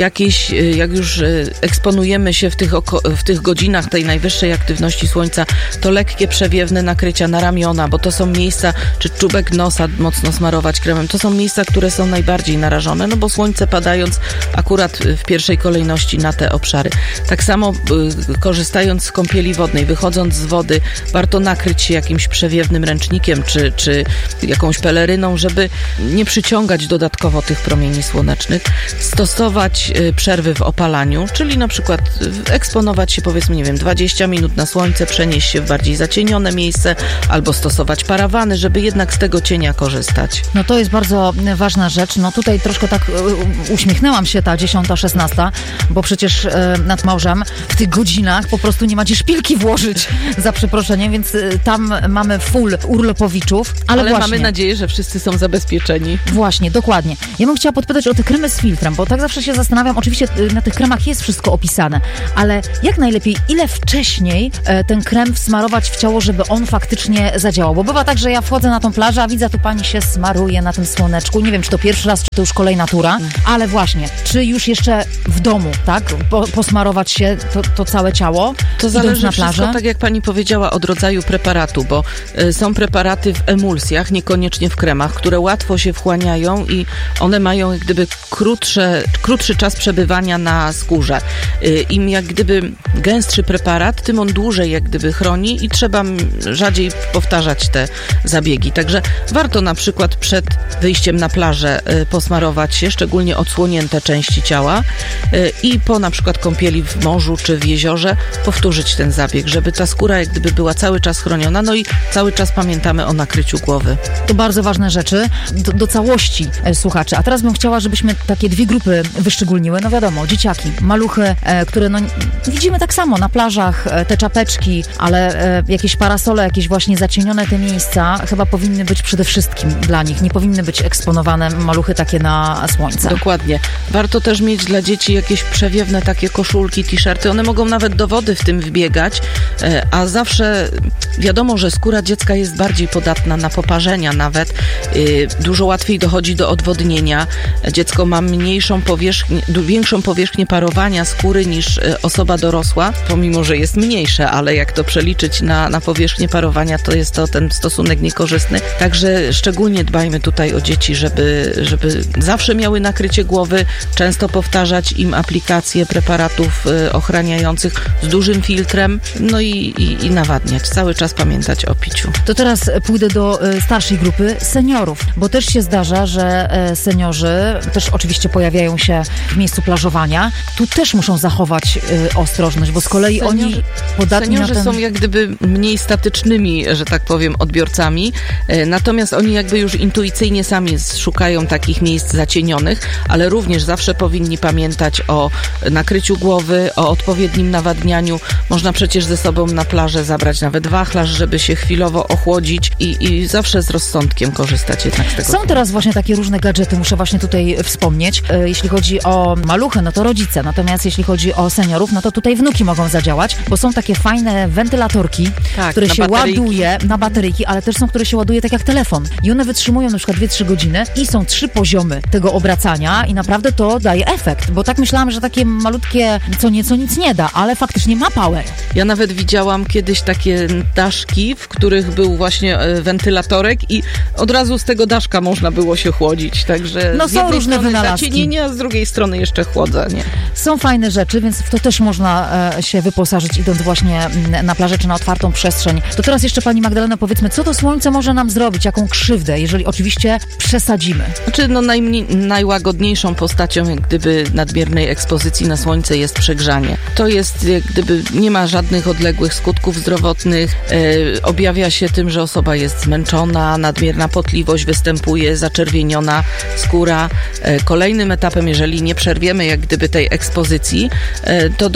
Speaker 4: Jak już eksponujemy się w tych godzinach tej najwyższej aktywności słońca, to lekkie przewiewne nakrycia na ramiona, bo to są miejsca, czy czubek nosa mocno smarować kremem, to są miejsca, które są najbardziej narażone, no bo słońce padając akurat w pierwszej kolejności na te obszary. Tak samo korzystając z kąpieli wodnej, wychodząc z wody, warto nakryć się jakimś przewiewem przewiewnym ręcznikiem, czy jakąś peleryną, żeby nie przyciągać dodatkowo tych promieni słonecznych, stosować przerwy w opalaniu, czyli na przykład eksponować się, powiedzmy, 20 minut na słońce, przenieść się w bardziej zacienione miejsce, albo stosować parawany, żeby jednak z tego cienia korzystać.
Speaker 1: No to jest bardzo ważna rzecz. No tutaj troszkę tak uśmiechnęłam się ta 10:16, bo przecież nad morzem w tych godzinach po prostu nie ma gdzie szpilki włożyć, za przeproszeniem, więc tam mamy full urlopowiczów, ale właśnie,
Speaker 4: mamy nadzieję, że wszyscy są zabezpieczeni.
Speaker 1: Właśnie, dokładnie. Ja bym chciała podpytać o te kremy z filtrem, bo tak zawsze się zastanawiam, oczywiście na tych kremach jest wszystko opisane, ale jak najlepiej, ile wcześniej ten krem wsmarować w ciało, żeby on faktycznie zadziałał? Bo bywa tak, że ja wchodzę na tą plażę, a widzę, tu pani się smaruje na tym słoneczku. Nie wiem, czy to pierwszy raz, czy to już kolejna tura, ale właśnie, czy już jeszcze w domu, tak? Posmarować się to całe ciało,
Speaker 4: to zależy
Speaker 1: na plażę?
Speaker 4: Wszystko, tak jak pani powiedziała, od rodzaju preparatu, bo są preparaty w emulsjach, niekoniecznie w kremach, które łatwo się wchłaniają i one mają jak gdyby krótszy czas przebywania na skórze. Im jak gdyby gęstszy preparat, tym on dłużej jak gdyby chroni i trzeba rzadziej powtarzać te zabiegi. Także warto na przykład przed wyjściem na plażę posmarować się, szczególnie odsłonięte części ciała i po na przykład kąpieli w morzu czy w jeziorze powtórzyć ten zabieg, żeby ta skóra jak gdyby była cały czas chroniona, no i cały czas pamiętamy o nakryciu głowy.
Speaker 1: To bardzo ważne rzeczy do całości słuchaczy. A teraz bym chciała, żebyśmy takie dwie grupy wyszczególniły. No wiadomo, dzieciaki, maluchy, które widzimy tak samo na plażach, te czapeczki, ale jakieś parasole, jakieś właśnie zacienione te miejsca chyba powinny być przede wszystkim dla nich. Nie powinny być eksponowane maluchy takie na słońce.
Speaker 4: Dokładnie. Warto też mieć dla dzieci jakieś przewiewne takie koszulki, t-shirty. One mogą nawet do wody w tym wbiegać, a zawsze wiadomo, że skóra dziecka jest bardziej podatna na poparzenia nawet. Dużo łatwiej dochodzi do odwodnienia. Dziecko ma większą powierzchnię parowania skóry niż osoba dorosła, pomimo, że jest mniejsze, ale jak to przeliczyć na powierzchnię parowania, to jest to ten stosunek niekorzystny. Także szczególnie dbajmy tutaj o dzieci, żeby zawsze miały nakrycie głowy, często powtarzać im aplikacje preparatów ochraniających z dużym filtrem, no i nawadniać. Cały czas pamiętać o piciu.
Speaker 1: To teraz pójdę do starszej grupy seniorów, bo też się zdarza, że seniorzy też oczywiście pojawiają się w miejscu plażowania. Tu też muszą zachować ostrożność, bo z kolei oni podatni na ten...
Speaker 4: Seniorzy są jak gdyby mniej statycznymi, że tak powiem, odbiorcami, natomiast oni jakby już intuicyjnie sami szukają takich miejsc zacienionych, ale również zawsze powinni pamiętać o nakryciu głowy, o odpowiednim nawadnianiu. Można przecież ze sobą na plażę zabrać nawet wachlarz, żeby się chwilowo ochłodzić i zawsze z rozsądkiem korzystać jednak z tego.
Speaker 1: Są teraz właśnie takie różne gadżety, muszę właśnie tutaj wspomnieć. Jeśli chodzi o maluchy, no to rodzice, natomiast jeśli chodzi o seniorów, no to tutaj wnuki mogą zadziałać, bo są takie fajne wentylatorki, które się ładuje na bateryjki, ale też są, które się ładuje tak jak telefon. I one wytrzymują na przykład 2-3 godziny i są 3 poziomy tego obracania i naprawdę to daje efekt, bo tak myślałam, że takie malutkie co nieco nic nie da, ale faktycznie ma power.
Speaker 4: Ja nawet widziałam kiedyś takie daszki, w których był właśnie wentylatorek i od razu z tego daszka można było się chłodzić, także
Speaker 1: no są różne wynalazki.
Speaker 4: Zacienienia, a z drugiej strony jeszcze chłodzenie.
Speaker 1: Są fajne rzeczy, więc w to też można się wyposażyć, idąc właśnie na plażę czy na otwartą przestrzeń. To teraz jeszcze pani Magdalena, powiedzmy, co to słońce może nam zrobić, jaką krzywdę, jeżeli oczywiście przesadzimy?
Speaker 4: Znaczy, najłagodniejszą postacią jak gdyby nadmiernej ekspozycji na słońce jest przegrzanie. To jest jak gdyby nie ma żadnych odległych skutków zdrowotnych, objawia się tym, że osoba jest zmęczona, nadmierna potliwość występuje, zaczerwieniona skóra. Kolejnym etapem, jeżeli nie przerwiemy jak gdyby tej ekspozycji, to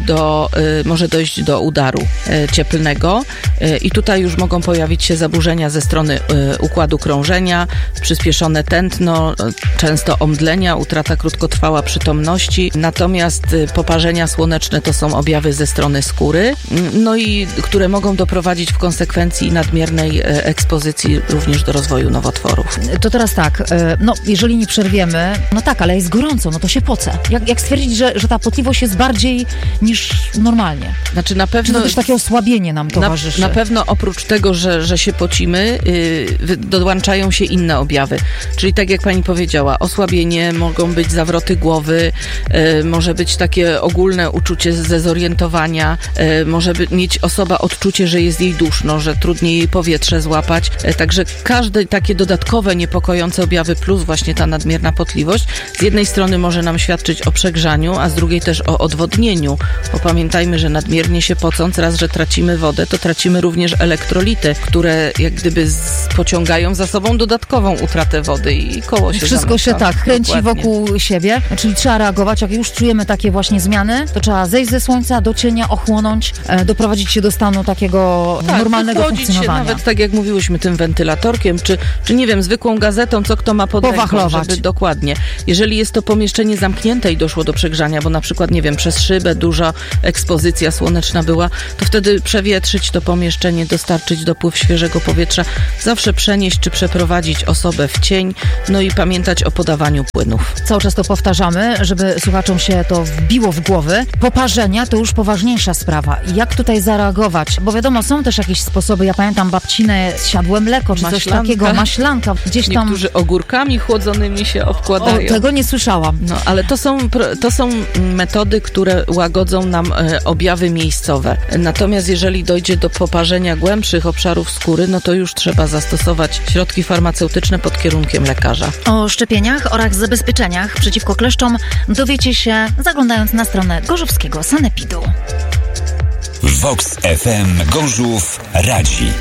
Speaker 4: może dojść do udaru cieplnego i tutaj już mogą pojawić się zaburzenia ze strony układu krążenia, przyspieszone tętno, często omdlenia, utrata krótkotrwała przytomności, natomiast poparzenia słoneczne to są objawy ze strony skóry, no i które mogą doprowadzić w konsekwencji nadmiernej ekspozycji również do rozwoju nowotworów.
Speaker 1: To teraz tak, no jeżeli nie przerwiemy, no tak, ale jest gorąco, no to się poce. Jak stwierdzić, że ta potliwość jest bardziej niż normalnie?
Speaker 4: Znaczy na pewno...
Speaker 1: Czy to też takie osłabienie nam towarzyszy?
Speaker 4: Na pewno oprócz tego, że się pocimy, dołączają się inne objawy. Czyli tak jak pani powiedziała, osłabienie, mogą być zawroty głowy, może być takie ogólne uczucie zdezorientowania, może mieć osoba odczucie, że jest jej duszno, że trudniej jej powietrze złapać. Także każde takie dodatkowe niepokojące objawy plus właśnie ta nadmierna potliwość z jednej strony może nam świadczyć o przegrzaniu, a z drugiej też o odwodnieniu, bo pamiętajmy, że nadmiernie się pocąc, raz, że tracimy wodę, to tracimy również elektrolity, które jak gdyby pociągają za sobą dodatkową utratę wody i koło się
Speaker 1: wszystko się
Speaker 4: zamyka.
Speaker 1: kręci
Speaker 4: Dokładnie.
Speaker 1: wokół siebie, czyli trzeba reagować, jak już czujemy takie właśnie zmiany, to trzeba zejść ze słońca, do cienia, ochłonąć, doprowadzić się do stanu takiego normalnego
Speaker 4: wychodzić
Speaker 1: funkcjonowania.
Speaker 4: się nawet, tak jak mówiłyśmy, tym wentylatorkiem, czy nie wiem, zwykłą gazetą, co kto ma pod ręką,
Speaker 1: powachlować.
Speaker 4: żeby dokładnie. Jeżeli jest to pomieszczenie zamknięte i doszło do przegrzania, bo na przykład, nie wiem, przez szybę duża ekspozycja słoneczna była, to wtedy przewietrzyć to pomieszczenie, dostarczyć dopływ świeżego powietrza, zawsze przenieść czy przeprowadzić osobę w cień, no i pamiętać o podawaniu płynów.
Speaker 1: Cały czas to powtarzamy, żeby słuchaczom się to wbiło w głowy. Poparzenia to już poważniejsza sprawa. Jak tutaj zareagować? Bo wiadomo, są też jakieś sposoby. Ja pamiętam babcinę, zsiadłe mleko, czy coś takiego, maślanka. Gdzieś tam...
Speaker 4: Niektórzy ogórkami chłodzonymi się obkładają.
Speaker 1: O, tego nie słyszałam.
Speaker 4: No, ale to są metody, które łagodzą nam objawy miejscowe. Natomiast jeżeli dojdzie do poparzenia głębszych obszarów skóry, no to już trzeba zastosować środki farmaceutyczne pod kierunkiem lekarza.
Speaker 1: O szczepieniach oraz zabezpieczeniach przeciwko kleszczom dowiecie się, zaglądając na stronę Gorzowskiego Sanepidu.
Speaker 3: Vox FM Gorzów radzi.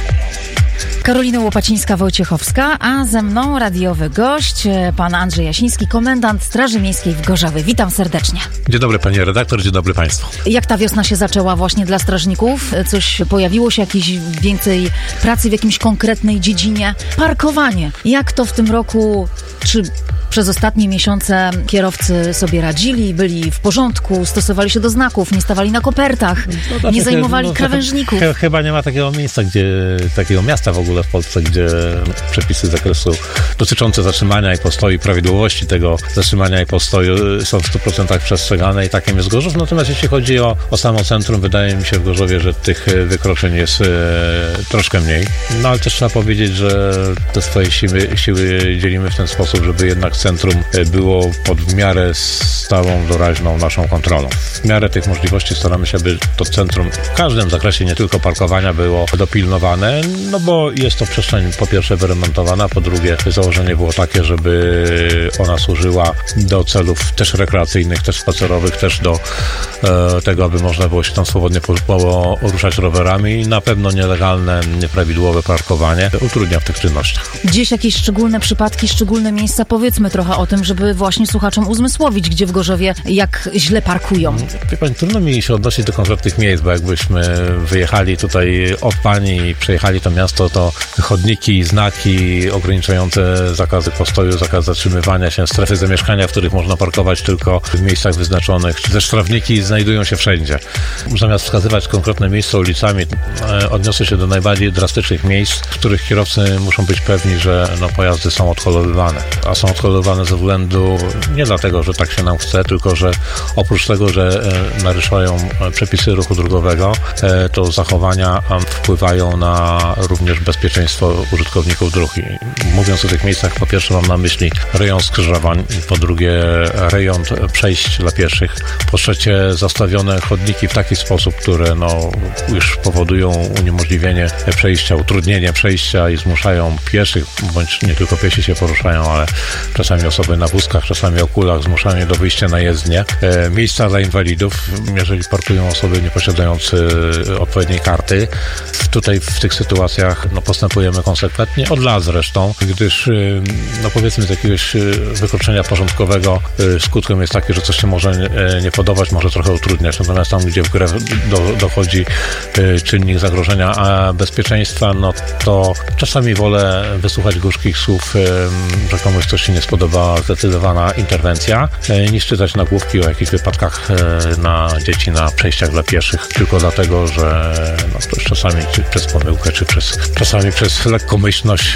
Speaker 1: Karolina Łopacińska-Wojciechowska, a ze mną radiowy gość, pan Andrzej Jasiński, komendant Straży Miejskiej w Gorzowie. Witam serdecznie.
Speaker 5: Dzień dobry pani redaktor, dzień dobry państwu.
Speaker 1: Jak ta wiosna się zaczęła właśnie dla strażników? Coś pojawiło się, jakieś więcej pracy w jakimś konkretnej dziedzinie? Parkowanie. Jak to w tym roku, czy przez ostatnie miesiące kierowcy sobie radzili, byli w porządku, stosowali się do znaków, nie stawali na kopertach, nie zajmowali krawężników?
Speaker 5: Chyba nie ma takiego miejsca, takiego miasta w ogóle w Polsce, gdzie przepisy z zakresu dotyczące zatrzymania i postoju, prawidłowości tego zatrzymania i postoju są w 100% przestrzegane i takim jest Gorzów. Natomiast jeśli chodzi o samo centrum, wydaje mi się w Gorzowie, że tych wykroczeń jest troszkę mniej. No ale też trzeba powiedzieć, że te swoje siły dzielimy w ten sposób, żeby jednak centrum było pod w miarę stałą, doraźną naszą kontrolą. W miarę tych możliwości staramy się, aby to centrum w każdym zakresie, nie tylko parkowania, było dopilnowane, no bo jest to przestrzeń po pierwsze wyremontowana, po drugie założenie było takie, żeby ona służyła do celów też rekreacyjnych, też spacerowych, też do tego, aby można było się tam swobodnie poruszać rowerami i na pewno nielegalne, nieprawidłowe parkowanie utrudnia w tych czynnościach.
Speaker 1: Gdzieś jakieś szczególne przypadki, szczególne miejsca, powiedzmy trochę o tym, żeby właśnie słuchaczom uzmysłowić, gdzie w Gorzowie jak źle parkują.
Speaker 5: Wie pani, trudno mi się odnosić do konkretnych miejsc, bo jakbyśmy wyjechali tutaj od pani i przejechali to miasto, to chodniki, znaki ograniczające zakazy postoju, zakaz zatrzymywania się, strefy zamieszkania, w których można parkować tylko w miejscach wyznaczonych, czy też trawniki znajdują się wszędzie. Zamiast wskazywać konkretne miejsca ulicami, odniosę się do najbardziej drastycznych miejsc, w których kierowcy muszą być pewni, że pojazdy są odholowywane. A są odholowywane ze względu nie dlatego, że tak się nam chce, tylko że oprócz tego, że naruszają przepisy ruchu drogowego, to zachowania wpływają na również bezpieczeństwo użytkowników dróg. I mówiąc o tych miejscach, po pierwsze mam na myśli rejon skrzyżowań, po drugie rejon przejść dla pieszych, po trzecie zastawione chodniki w taki sposób, które już powodują uniemożliwienie przejścia, utrudnienie przejścia i zmuszają pieszych, bądź nie tylko piesi się poruszają, ale czasami osoby na wózkach, czasami o kulach, zmuszanie do wyjścia na jezdnię. Miejsca dla inwalidów, jeżeli parkują osoby nie posiadające odpowiedniej karty. Tutaj w tych sytuacjach postępujemy konsekwentnie, od lat zresztą, gdyż powiedzmy z jakiegoś wykroczenia porządkowego skutkiem jest taki, że coś się może nie podobać, może trochę utrudniać. Natomiast tam, gdzie w grę dochodzi czynnik zagrożenia bezpieczeństwa, to czasami wolę wysłuchać gorzkich słów, że komuś coś się nie spodobała, zdecydowana interwencja, niż czytać nagłówki o jakichś wypadkach na dzieci na przejściach dla pieszych, tylko dlatego, że ktoś czasami czy przez pomyłkę, czy czasami przez lekkomyślność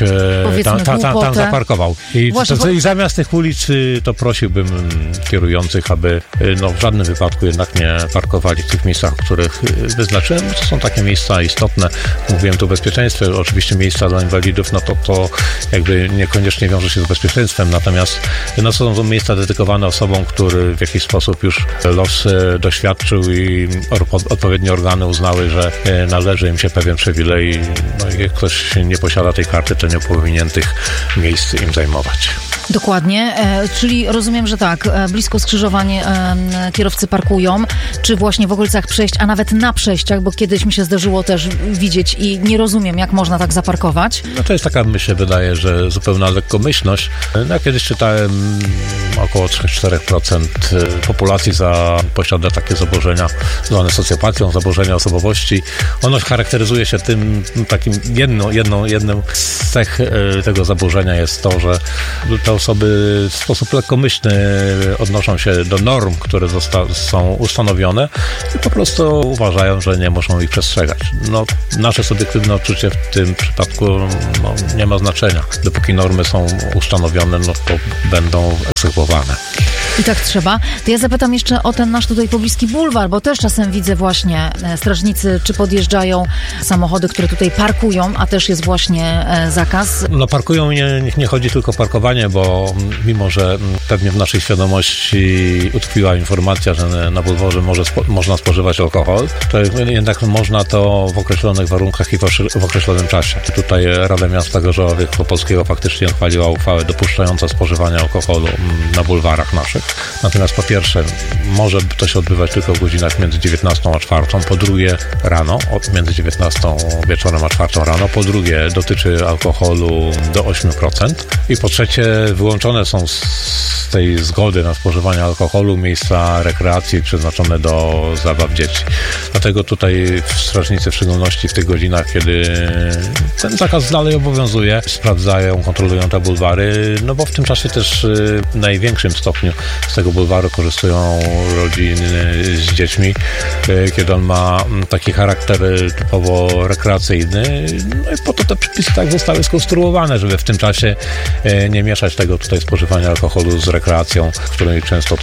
Speaker 5: tam zaparkował. I zamiast tych ulic to prosiłbym kierujących, aby w żadnym wypadku jednak nie parkowali w tych miejscach, których wyznaczyłem, bo to są takie miejsca istotne. Mówiłem tu o bezpieczeństwie, oczywiście miejsca dla inwalidów, to jakby niekoniecznie wiąże się z bezpieczeństwem, natomiast Natomiast są miejsca dedykowane osobom, który w jakiś sposób już los doświadczył i odpowiednie organy uznały, że należy im się pewien przywilej. Jak ktoś nie posiada tej karty, to nie powinien tych miejsc im zajmować.
Speaker 1: Dokładnie, czyli rozumiem, że tak, blisko skrzyżowań kierowcy parkują, czy właśnie w okolicach przejść, a nawet na przejściach, bo kiedyś mi się zdarzyło też widzieć i nie rozumiem, jak można tak zaparkować.
Speaker 5: To jest taka, mi się wydaje, że zupełna lekkomyślność. Kiedyś czytałem, około 3-4% populacji posiada takie zaburzenia zwane socjopatią, zaburzenia osobowości. Ono charakteryzuje się tym, takim jedną z cech tego zaburzenia jest to, że te osoby w sposób lekkomyślny odnoszą się do norm, które są ustanowione i po prostu uważają, że nie muszą ich przestrzegać. Nasze subiektywne odczucie w tym przypadku nie ma znaczenia. Dopóki normy są ustanowione, to będą egzekwowane.
Speaker 1: I tak trzeba. To ja zapytam jeszcze o ten nasz tutaj pobliski bulwar, bo też czasem widzę właśnie strażnicy, czy podjeżdżają samochody, które tutaj parkują, a też jest właśnie zakaz.
Speaker 5: Parkują i nie chodzi tylko o parkowanie, bo mimo, że pewnie w naszej świadomości utkwiła informacja, że na bulwarze można spożywać alkohol, to jednak można to w określonych warunkach i w określonym czasie. Tutaj Rada Miasta Gorzowa Wielkopolskiego faktycznie uchwaliła uchwałę dopuszczającą spożywanie alkoholu na bulwarach naszych. Natomiast po pierwsze, może to się odbywać tylko w godzinach między 19 a 4, po drugie rano, między 19 wieczorem a 4 rano, po drugie dotyczy alkoholu do 8% i po trzecie wyłączone są z tej zgody na spożywanie alkoholu miejsca rekreacji przeznaczone do zabaw dzieci. Dlatego tutaj strażnicy, w szczególności w tych godzinach, kiedy ten zakaz dalej obowiązuje, sprawdzają, kontrolują te bulwary, bo w tym czasie też w największym stopniu z tego bulwaru korzystają rodziny z dziećmi, kiedy on ma taki charakter typowo rekreacyjny. I po to te przepisy tak zostały skonstruowane, żeby w tym czasie nie mieszać tego tutaj spożywania alkoholu z rekreacją, z której często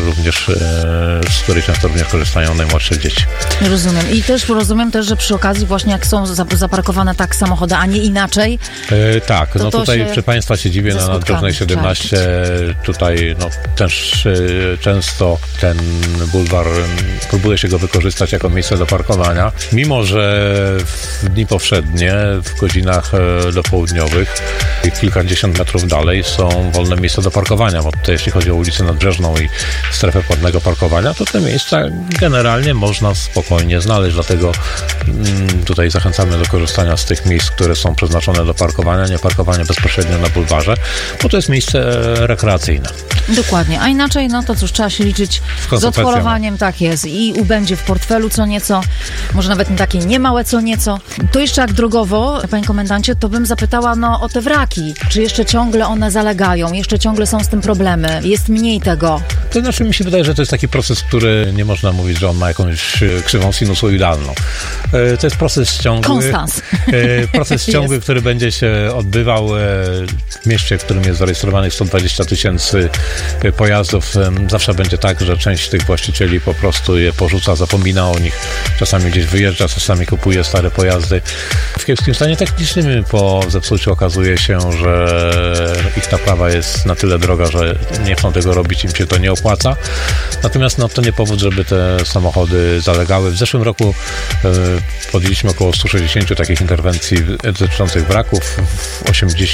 Speaker 5: również korzystają najmłodsze dzieci.
Speaker 1: Rozumiem. I też rozumiem że przy okazji właśnie jak są zaparkowane tak samochody, a nie inaczej.
Speaker 5: Tak, tutaj przy Państwa siedzibie na Naddrożnej 17 tutaj też często ten bulwar próbuje się go wykorzystać jako miejsce do parkowania, mimo że w dni powszednie, w godzinach dopołudniowych, kilkadziesiąt metrów dalej są wolne miejsca do parkowania, bo tutaj jeśli chodzi o ulicę Nadbrzeżną i strefę płatnego parkowania, to te miejsca generalnie można spokojnie znaleźć, dlatego tutaj zachęcamy do korzystania z tych miejsc, które są przeznaczone do parkowania, nie parkowania bezpośrednio na bulwarze, bo to jest miejsce rekreacyjne.
Speaker 1: Dokładnie, a inaczej, to cóż, trzeba się liczyć z odholowaniem, tak jest, i ubędzie w portfelu co nieco, może nawet takie niemałe co nieco. To jeszcze jak drogowo, panie komendancie, to bym zapytała o te wraki, czy jeszcze ciągle one zalegają, jeszcze ciągle są z tym problemy, jest mniej tego?
Speaker 5: To znaczy mi się wydaje, że to jest taki proces, który nie można mówić, że on ma jakąś krzywą sinusoidalną. To jest proces ciągły.
Speaker 1: Konstans.
Speaker 5: Proces ciągły, który będzie się odbywał w mieście, w którym jest zarejestrowanych 120 000 pojazdów. Zawsze będzie tak, że część tych właścicieli po prostu je porzuca, zapomina o nich, czasami gdzieś wyjeżdża, czasami kupuje stare pojazdy. W kiepskim stanie technicznym po zepsuciu okazuje się, że ich naprawa jest na tyle droga, że nie chcą tego robić, im się to nie opłaca. Natomiast to nie powód, żeby te samochody zalegały. W zeszłym roku podjęliśmy około 160 takich interwencji dotyczących wraków. W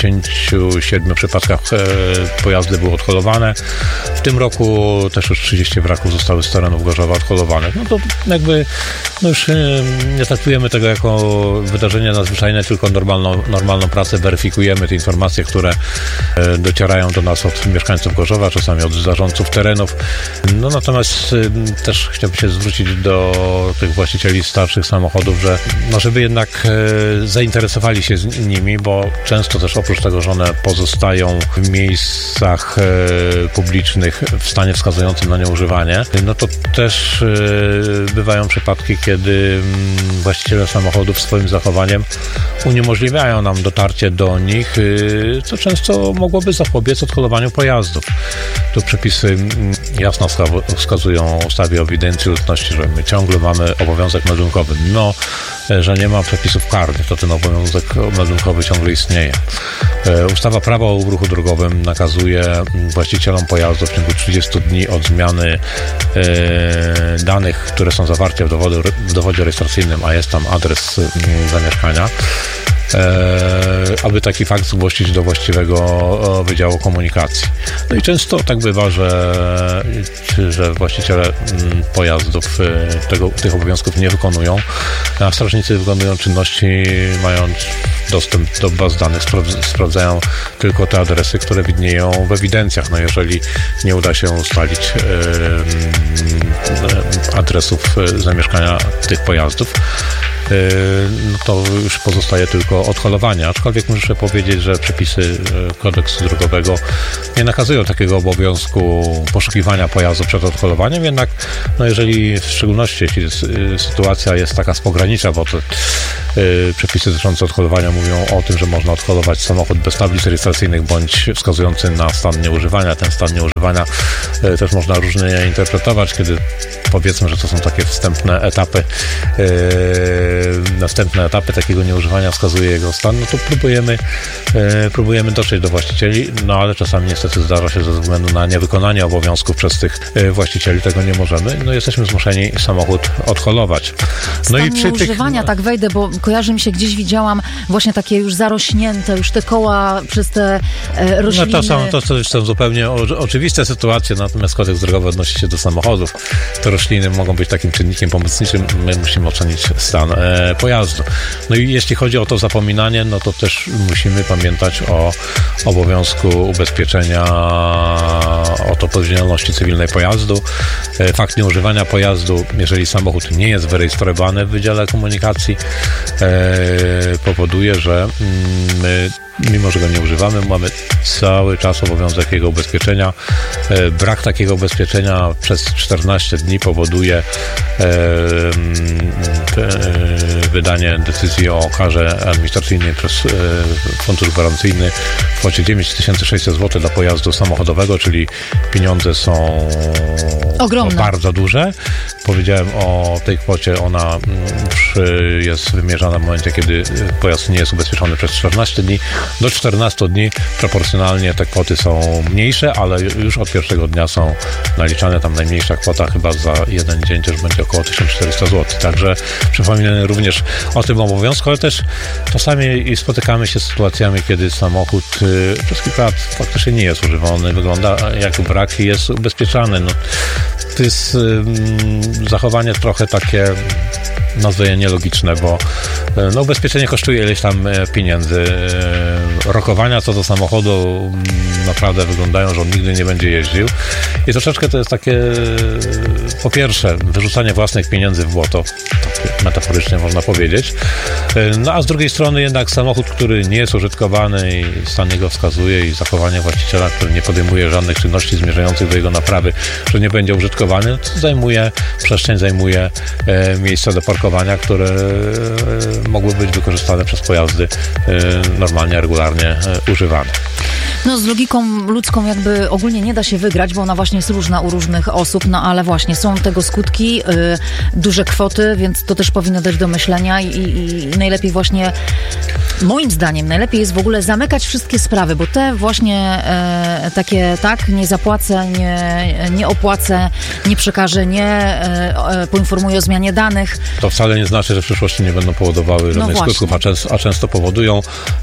Speaker 5: 87 przypadkach pojazdy były odholowane. W tym roku też już 30 wraków zostały z terenów Gorzowa odholowanych. To już nie traktujemy tego jako wydarzenie nadzwyczajne, tylko normalną pracę. Weryfikujemy te informacje, które docierają do nas od mieszkańców Gorzowa, czasami od zarządców terenów. Natomiast też chciałbym się zwrócić do tych właścicieli starszych samochodów, że żeby jednak zainteresowali się nimi, bo często też oprócz tego, że one pozostają w miejscach publicznych w stanie wskazującym na nieużywanie, to też bywają przypadki, kiedy właściciele samochodów swoim zachowaniem uniemożliwiają nam dotarcie do nich, co często mogłoby zapobiec odholowaniu pojazdów. Tu przepisy jasno wskazują w ustawie o ewidencji ludności, że my ciągle mamy obowiązek meldunkowy. Mimo że nie ma przepisów karnych, to ten obowiązek meldunkowy ciągle istnieje. Ustawa Prawo o ruchu drogowym nakazuje właścicielom pojazdów w ciągu 30 dni od zmiany danych, które są zawarte w dowodzie rejestracyjnym, a jest tam adres zamieszkania, aby taki fakt zgłosić do właściwego Wydziału Komunikacji. No i często tak bywa, że właściciele pojazdów tych obowiązków nie wykonują, a strażnicy wykonują czynności, mając dostęp do baz danych, sprawdzają tylko te adresy, które widnieją w ewidencjach. No jeżeli nie uda się ustalić adresów zamieszkania tych pojazdów, no to już pozostaje tylko odholowanie. Aczkolwiek muszę powiedzieć, że przepisy kodeksu drogowego nie nakazują takiego obowiązku poszukiwania pojazdu przed odholowaniem, jednak no jeżeli w szczególności jeśli sytuacja jest taka z pogranicza, bo te przepisy dotyczące odholowania mówią o tym, że można odholować samochód bez tablic rejestracyjnych bądź wskazujący na stan nieużywania. Ten stan nieużywania też można różnie interpretować, kiedy powiedzmy, że to są takie wstępne etapy takiego nieużywania wskazuje jego stan, no to próbujemy dotrzeć do właścicieli, no ale czasami niestety zdarza się ze względu na niewykonanie obowiązków przez tych właścicieli, tego nie możemy, no jesteśmy zmuszeni samochód odholować. No
Speaker 1: i przy nieużywania, tak wejdę, bo kojarzy mi się, gdzieś widziałam właśnie takie już zarośnięte, już te koła przez te rośliny.
Speaker 5: No to są zupełnie oczywiste sytuacje, natomiast kodeks drogowy odnosi się do samochodów. Te rośliny mogą być takim czynnikiem pomocniczym, my musimy ocenić stan pojazdu. No i jeśli chodzi o to zapominanie, no to też musimy pamiętać o obowiązku ubezpieczenia o odpowiedzialności cywilnej pojazdu. Fakt nieużywania pojazdu, jeżeli samochód nie jest wyrejestrowany w Wydziale Komunikacji, powoduje, że my, mimo że go nie używamy, mamy cały czas obowiązek jego ubezpieczenia. Brak takiego ubezpieczenia przez 14 dni powoduje wydanie decyzji o karze administracyjnej przez fundusz gwarancyjny w kwocie 9600 zł dla pojazdu samochodowego, czyli pieniądze są ogromne, bardzo duże. Powiedziałem o tej kwocie, ona jest wymierzana w momencie, kiedy pojazd nie jest ubezpieczony przez 14 dni. Do 14 dni proporcjonalnie te kwoty są mniejsze, ale już od pierwszego dnia są naliczane. Tam najmniejsza kwota chyba za jeden dzień też będzie około 1400 zł. Także przypominamy również o tym obowiązku, ale też czasami spotykamy się z sytuacjami, kiedy samochód przez kilka lat faktycznie nie jest używany, wygląda jak brak i jest ubezpieczany. No, to jest zachowanie trochę takie, nazwę je nielogiczne, bo no, ubezpieczenie kosztuje ileś tam pieniędzy. Rokowania co do samochodu naprawdę wyglądają, że on nigdy nie będzie jeździł. I troszeczkę to jest takie, po pierwsze, wyrzucanie własnych pieniędzy w błoto, tak metaforycznie można powiedzieć. No a z drugiej strony jednak samochód, który nie jest użytkowany i stan jego wskazuje, i zachowanie właściciela, który nie podejmuje żadnych czynności zmierzających do jego naprawy, że nie będzie użytkowany, to zajmuje miejsce do parkowania, które mogły być wykorzystane przez pojazdy normalnie, regularnie używane.
Speaker 1: No z logiką ludzką jakby ogólnie nie da się wygrać, bo ona właśnie jest różna u różnych osób, no ale właśnie są tego skutki, duże kwoty, więc to też powinno dać do myślenia i najlepiej właśnie, moim zdaniem, najlepiej jest w ogóle zamykać wszystkie sprawy, bo te właśnie takie, tak, nie zapłacę, nie opłacę, nie przekażę, nie poinformuję o zmianie danych.
Speaker 5: To wcale nie znaczy, że w przyszłości nie będą powodowały żadnych skutków, a często powodują.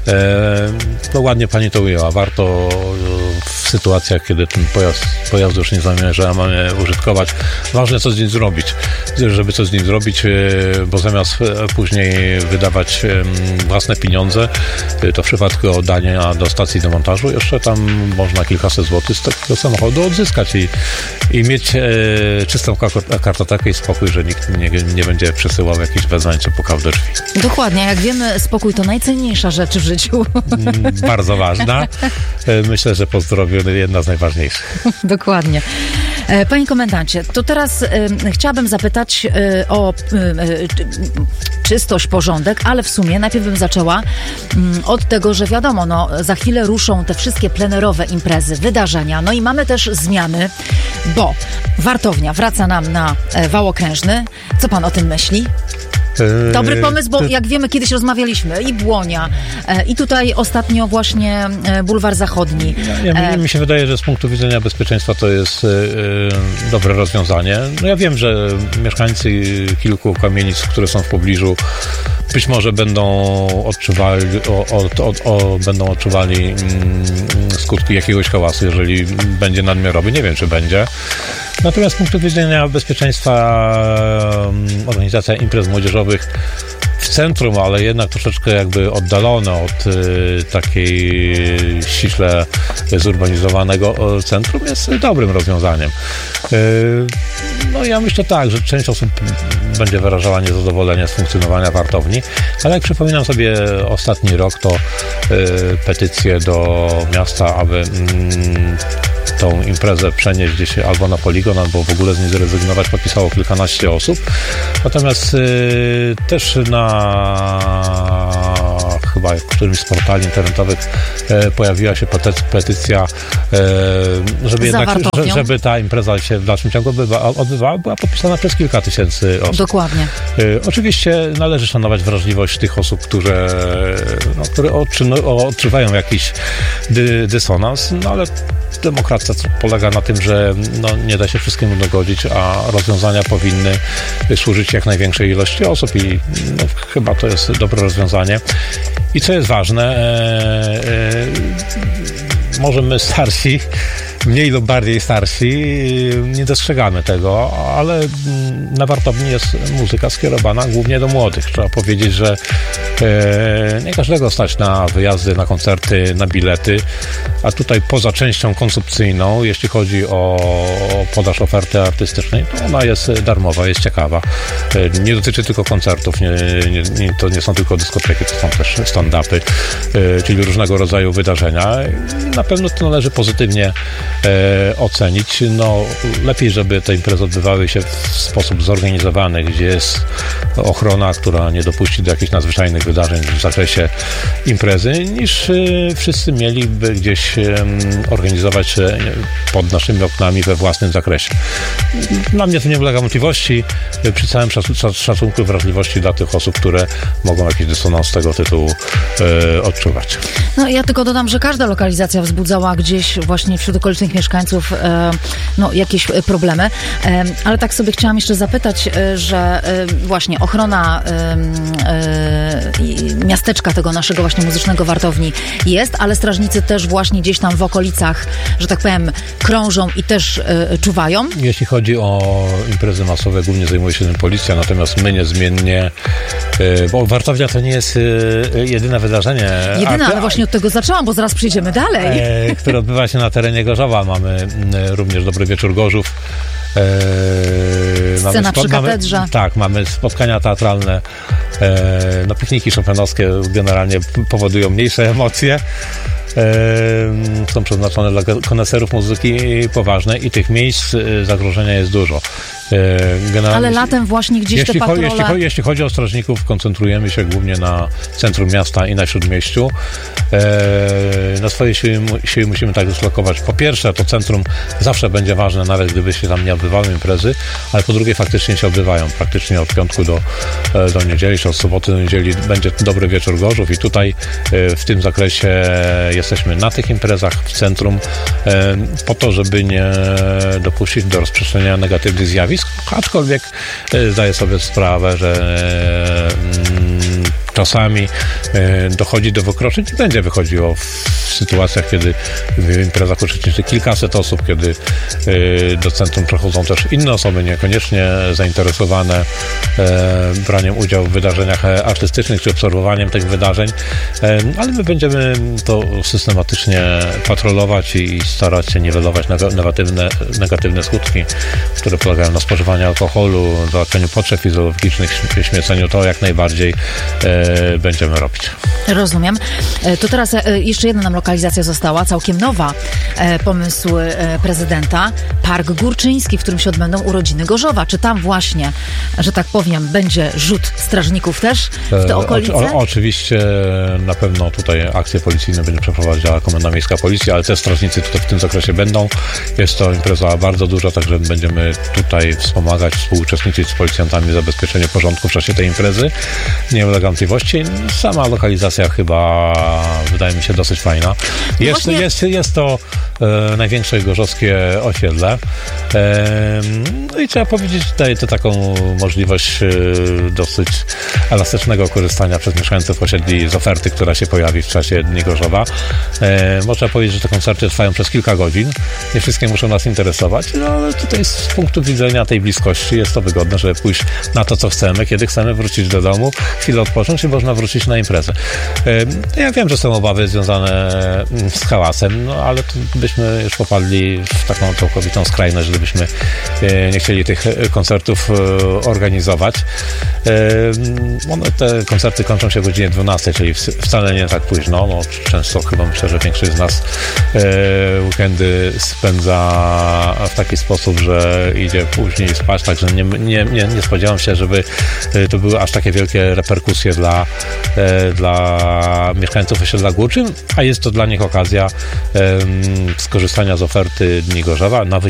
Speaker 5: No ładnie pani to ujęła. Warto w sytuacjach, kiedy ten pojazd już nie zamierzamy użytkować, ważne co z nim zrobić. Żeby coś z nim zrobić, bo zamiast później wydawać własne pieniądze, to w przypadku oddania do stacji demontażu jeszcze tam można kilkaset złotych z takiego samochodu odzyskać i mieć czystą kartotekę i spokój, że nikt nie będzie przesyłał jakichś wezań czy pukał do drzwi.
Speaker 1: Dokładnie, jak wiemy, spokój to najcenniejsza rzecz w życiu.
Speaker 5: Bardzo ważna. Myślę, że po zdrowiu jedna z najważniejszych.
Speaker 1: Dokładnie. Panie komendancie, to teraz chciałabym zapytać o czystość, porządek, ale w sumie najpierw bym zaczęła od tego, że wiadomo, no za chwilę ruszą te wszystkie plenerowe imprezy, wydarzenia, no i mamy też zmiany, bo Wartownia wraca nam na wał okrężny. Co pan o tym myśli? Dobry pomysł, bo jak wiemy, kiedyś rozmawialiśmy i Błonia, i tutaj ostatnio właśnie Bulwar Zachodni.
Speaker 5: Mi się wydaje, że z punktu widzenia bezpieczeństwa to jest dobre rozwiązanie. No ja wiem, że mieszkańcy kilku kamienic, które są w pobliżu, być może będą odczuwali skutki jakiegoś hałasu, jeżeli będzie nadmiarowy. Nie wiem, czy będzie. Natomiast z punktu widzenia bezpieczeństwa organizacja imprez młodzieżowych w centrum, ale jednak troszeczkę jakby oddalone od takiej ściśle zurbanizowanego centrum jest dobrym rozwiązaniem. No ja myślę tak, że część osób będzie wyrażała niezadowolenie z funkcjonowania wartowni, ale jak przypominam sobie ostatni rok, to petycje do miasta, aby tą imprezę przenieść gdzieś albo na poligon, albo w ogóle z niej zrezygnować, podpisało kilkanaście osób. Natomiast też na chyba w którymś z portali internetowych pojawiła się petycja, żeby ta impreza się w dalszym ciągu odbywała, była podpisana przez kilka tysięcy osób.
Speaker 1: Dokładnie.
Speaker 5: Oczywiście należy szanować wrażliwość tych osób, które odczuwają jakiś dysonans, no ale demokracja polega na tym, że nie da się wszystkim dogodzić, a rozwiązania powinny służyć jak największej ilości osób i chyba to jest dobre rozwiązanie. I co jest ważne, może my starsi, mniej lub bardziej starsi, nie dostrzegamy tego, ale na wartowni jest muzyka skierowana głównie do młodych. Trzeba powiedzieć, że nie każdego stać na wyjazdy, na koncerty, na bilety, a tutaj poza częścią konsumpcyjną, jeśli chodzi o podaż oferty artystycznej, to ona jest darmowa, jest ciekawa. Nie dotyczy tylko koncertów, to nie są tylko dyskoteki, to są też stand-upy, czyli różnego rodzaju wydarzenia. Na pewno to należy pozytywnie ocenić. Lepiej, żeby te imprezy odbywały się w sposób zorganizowany, gdzie jest ochrona, która nie dopuści do jakichś nadzwyczajnych wydarzeń w zakresie imprezy, niż wszyscy mieliby gdzieś organizować pod naszymi oknami we własnym zakresie. Dla mnie to nie ulega wątpliwości, przy całym szacunku i wrażliwości dla tych osób, które mogą jakiś dysonans z tego tytułu odczuwać.
Speaker 1: No ja tylko dodam, że każda lokalizacja wzbudzała gdzieś właśnie wśród okolicznych mieszkańców jakieś problemy, ale tak sobie chciałam jeszcze zapytać, że właśnie ochrona miasteczka tego naszego właśnie muzycznego Wartowni jest, ale strażnicy też właśnie gdzieś tam w okolicach, że tak powiem, krążą i też czuwają.
Speaker 5: Jeśli chodzi o imprezy masowe, głównie zajmuje się tym policja, natomiast my niezmiennie, bo Wartownia to nie jest jedyne wydarzenie.
Speaker 1: Ale właśnie od tego zaczęłam, bo zaraz przejdziemy dalej.
Speaker 5: Które odbywa się na terenie Gorzowa. Mamy również Dobry Wieczór Gorzów.
Speaker 1: Scena przy katedrze.
Speaker 5: Mamy spotkania teatralne. Pikniki chopinowskie generalnie powodują mniejsze emocje. Są przeznaczone dla koneserów muzyki poważnej i tych miejsc zagrożenia jest dużo.
Speaker 1: Ale latem właśnie gdzieś te patrole...
Speaker 5: Jeśli chodzi o strażników, koncentrujemy się głównie na centrum miasta i na Śródmieściu. Na swoje siły musimy tak dyslokować. Po pierwsze, to centrum zawsze będzie ważne, nawet gdyby się tam nie odbywały imprezy, ale po drugie faktycznie się odbywają. Praktycznie od piątku do niedzieli, czy od soboty do niedzieli będzie Dobry Wieczór Gorzów i tutaj w tym zakresie jesteśmy na tych imprezach w centrum po to, żeby nie dopuścić do rozprzestrzeniania negatywnych zjawisk, aczkolwiek zdaję sobie sprawę, że czasami dochodzi do wykroczeń i będzie wychodziło w sytuacjach, kiedy w imprezach uczestniczy kilkaset osób, kiedy do centrum przechodzą też inne osoby, niekoniecznie zainteresowane braniem udziału w wydarzeniach artystycznych czy obserwowaniem tych wydarzeń, ale my będziemy to systematycznie patrolować i starać się niwelować negatywne skutki, które polegają na spożywaniu alkoholu, załatwianiu potrzeb fizjologicznych, śmieceniu. To jak najbardziej będziemy robić.
Speaker 1: Rozumiem. To teraz jeszcze jedna nam lokalizacja lokalizacja została, całkiem nowa, pomysł prezydenta, Park Górczyński, w którym się odbędą urodziny Gorzowa. Czy tam właśnie, że tak powiem, będzie rzut strażników też w te okolice?
Speaker 5: Oczywiście na pewno tutaj akcje policyjne będzie przeprowadziła Komenda Miejska Policji, ale też strażnicy tutaj w tym zakresie będą. Jest to impreza bardzo duża, także będziemy tutaj wspomagać, współuczestniczyć z policjantami w zabezpieczeniu porządku w czasie tej imprezy. Nie ulega wątpliwości. Sama lokalizacja chyba wydaje mi się dosyć fajna. Jest to największe gorzowskie osiedle. No i trzeba powiedzieć, daje to taką możliwość dosyć elastycznego korzystania przez mieszkańców osiedli z oferty, która się pojawi w czasie Dni Gorzowa. Można powiedzieć, że te koncerty trwają przez kilka godzin. Nie wszystkie muszą nas interesować, no ale tutaj z punktu widzenia tej bliskości jest to wygodne, żeby pójść na to, co chcemy, kiedy chcemy wrócić do domu, chwilę odpocząć i można wrócić na imprezę. Ja wiem, że są obawy związane z hałasem, no ale tu byśmy już popadli w taką całkowitą skrajność, gdybyśmy nie chcieli tych koncertów organizować. Te koncerty kończą się o godzinie 12, czyli wcale nie tak późno. No, często chyba myślę, że większość z nas weekendy spędza w taki sposób, że idzie później spać, także nie spodziewam się, żeby to były aż takie wielkie reperkusje dla mieszkańców osiedla Górczym, a jest to dla nich okazja skorzystania z oferty Dni Gorzowa na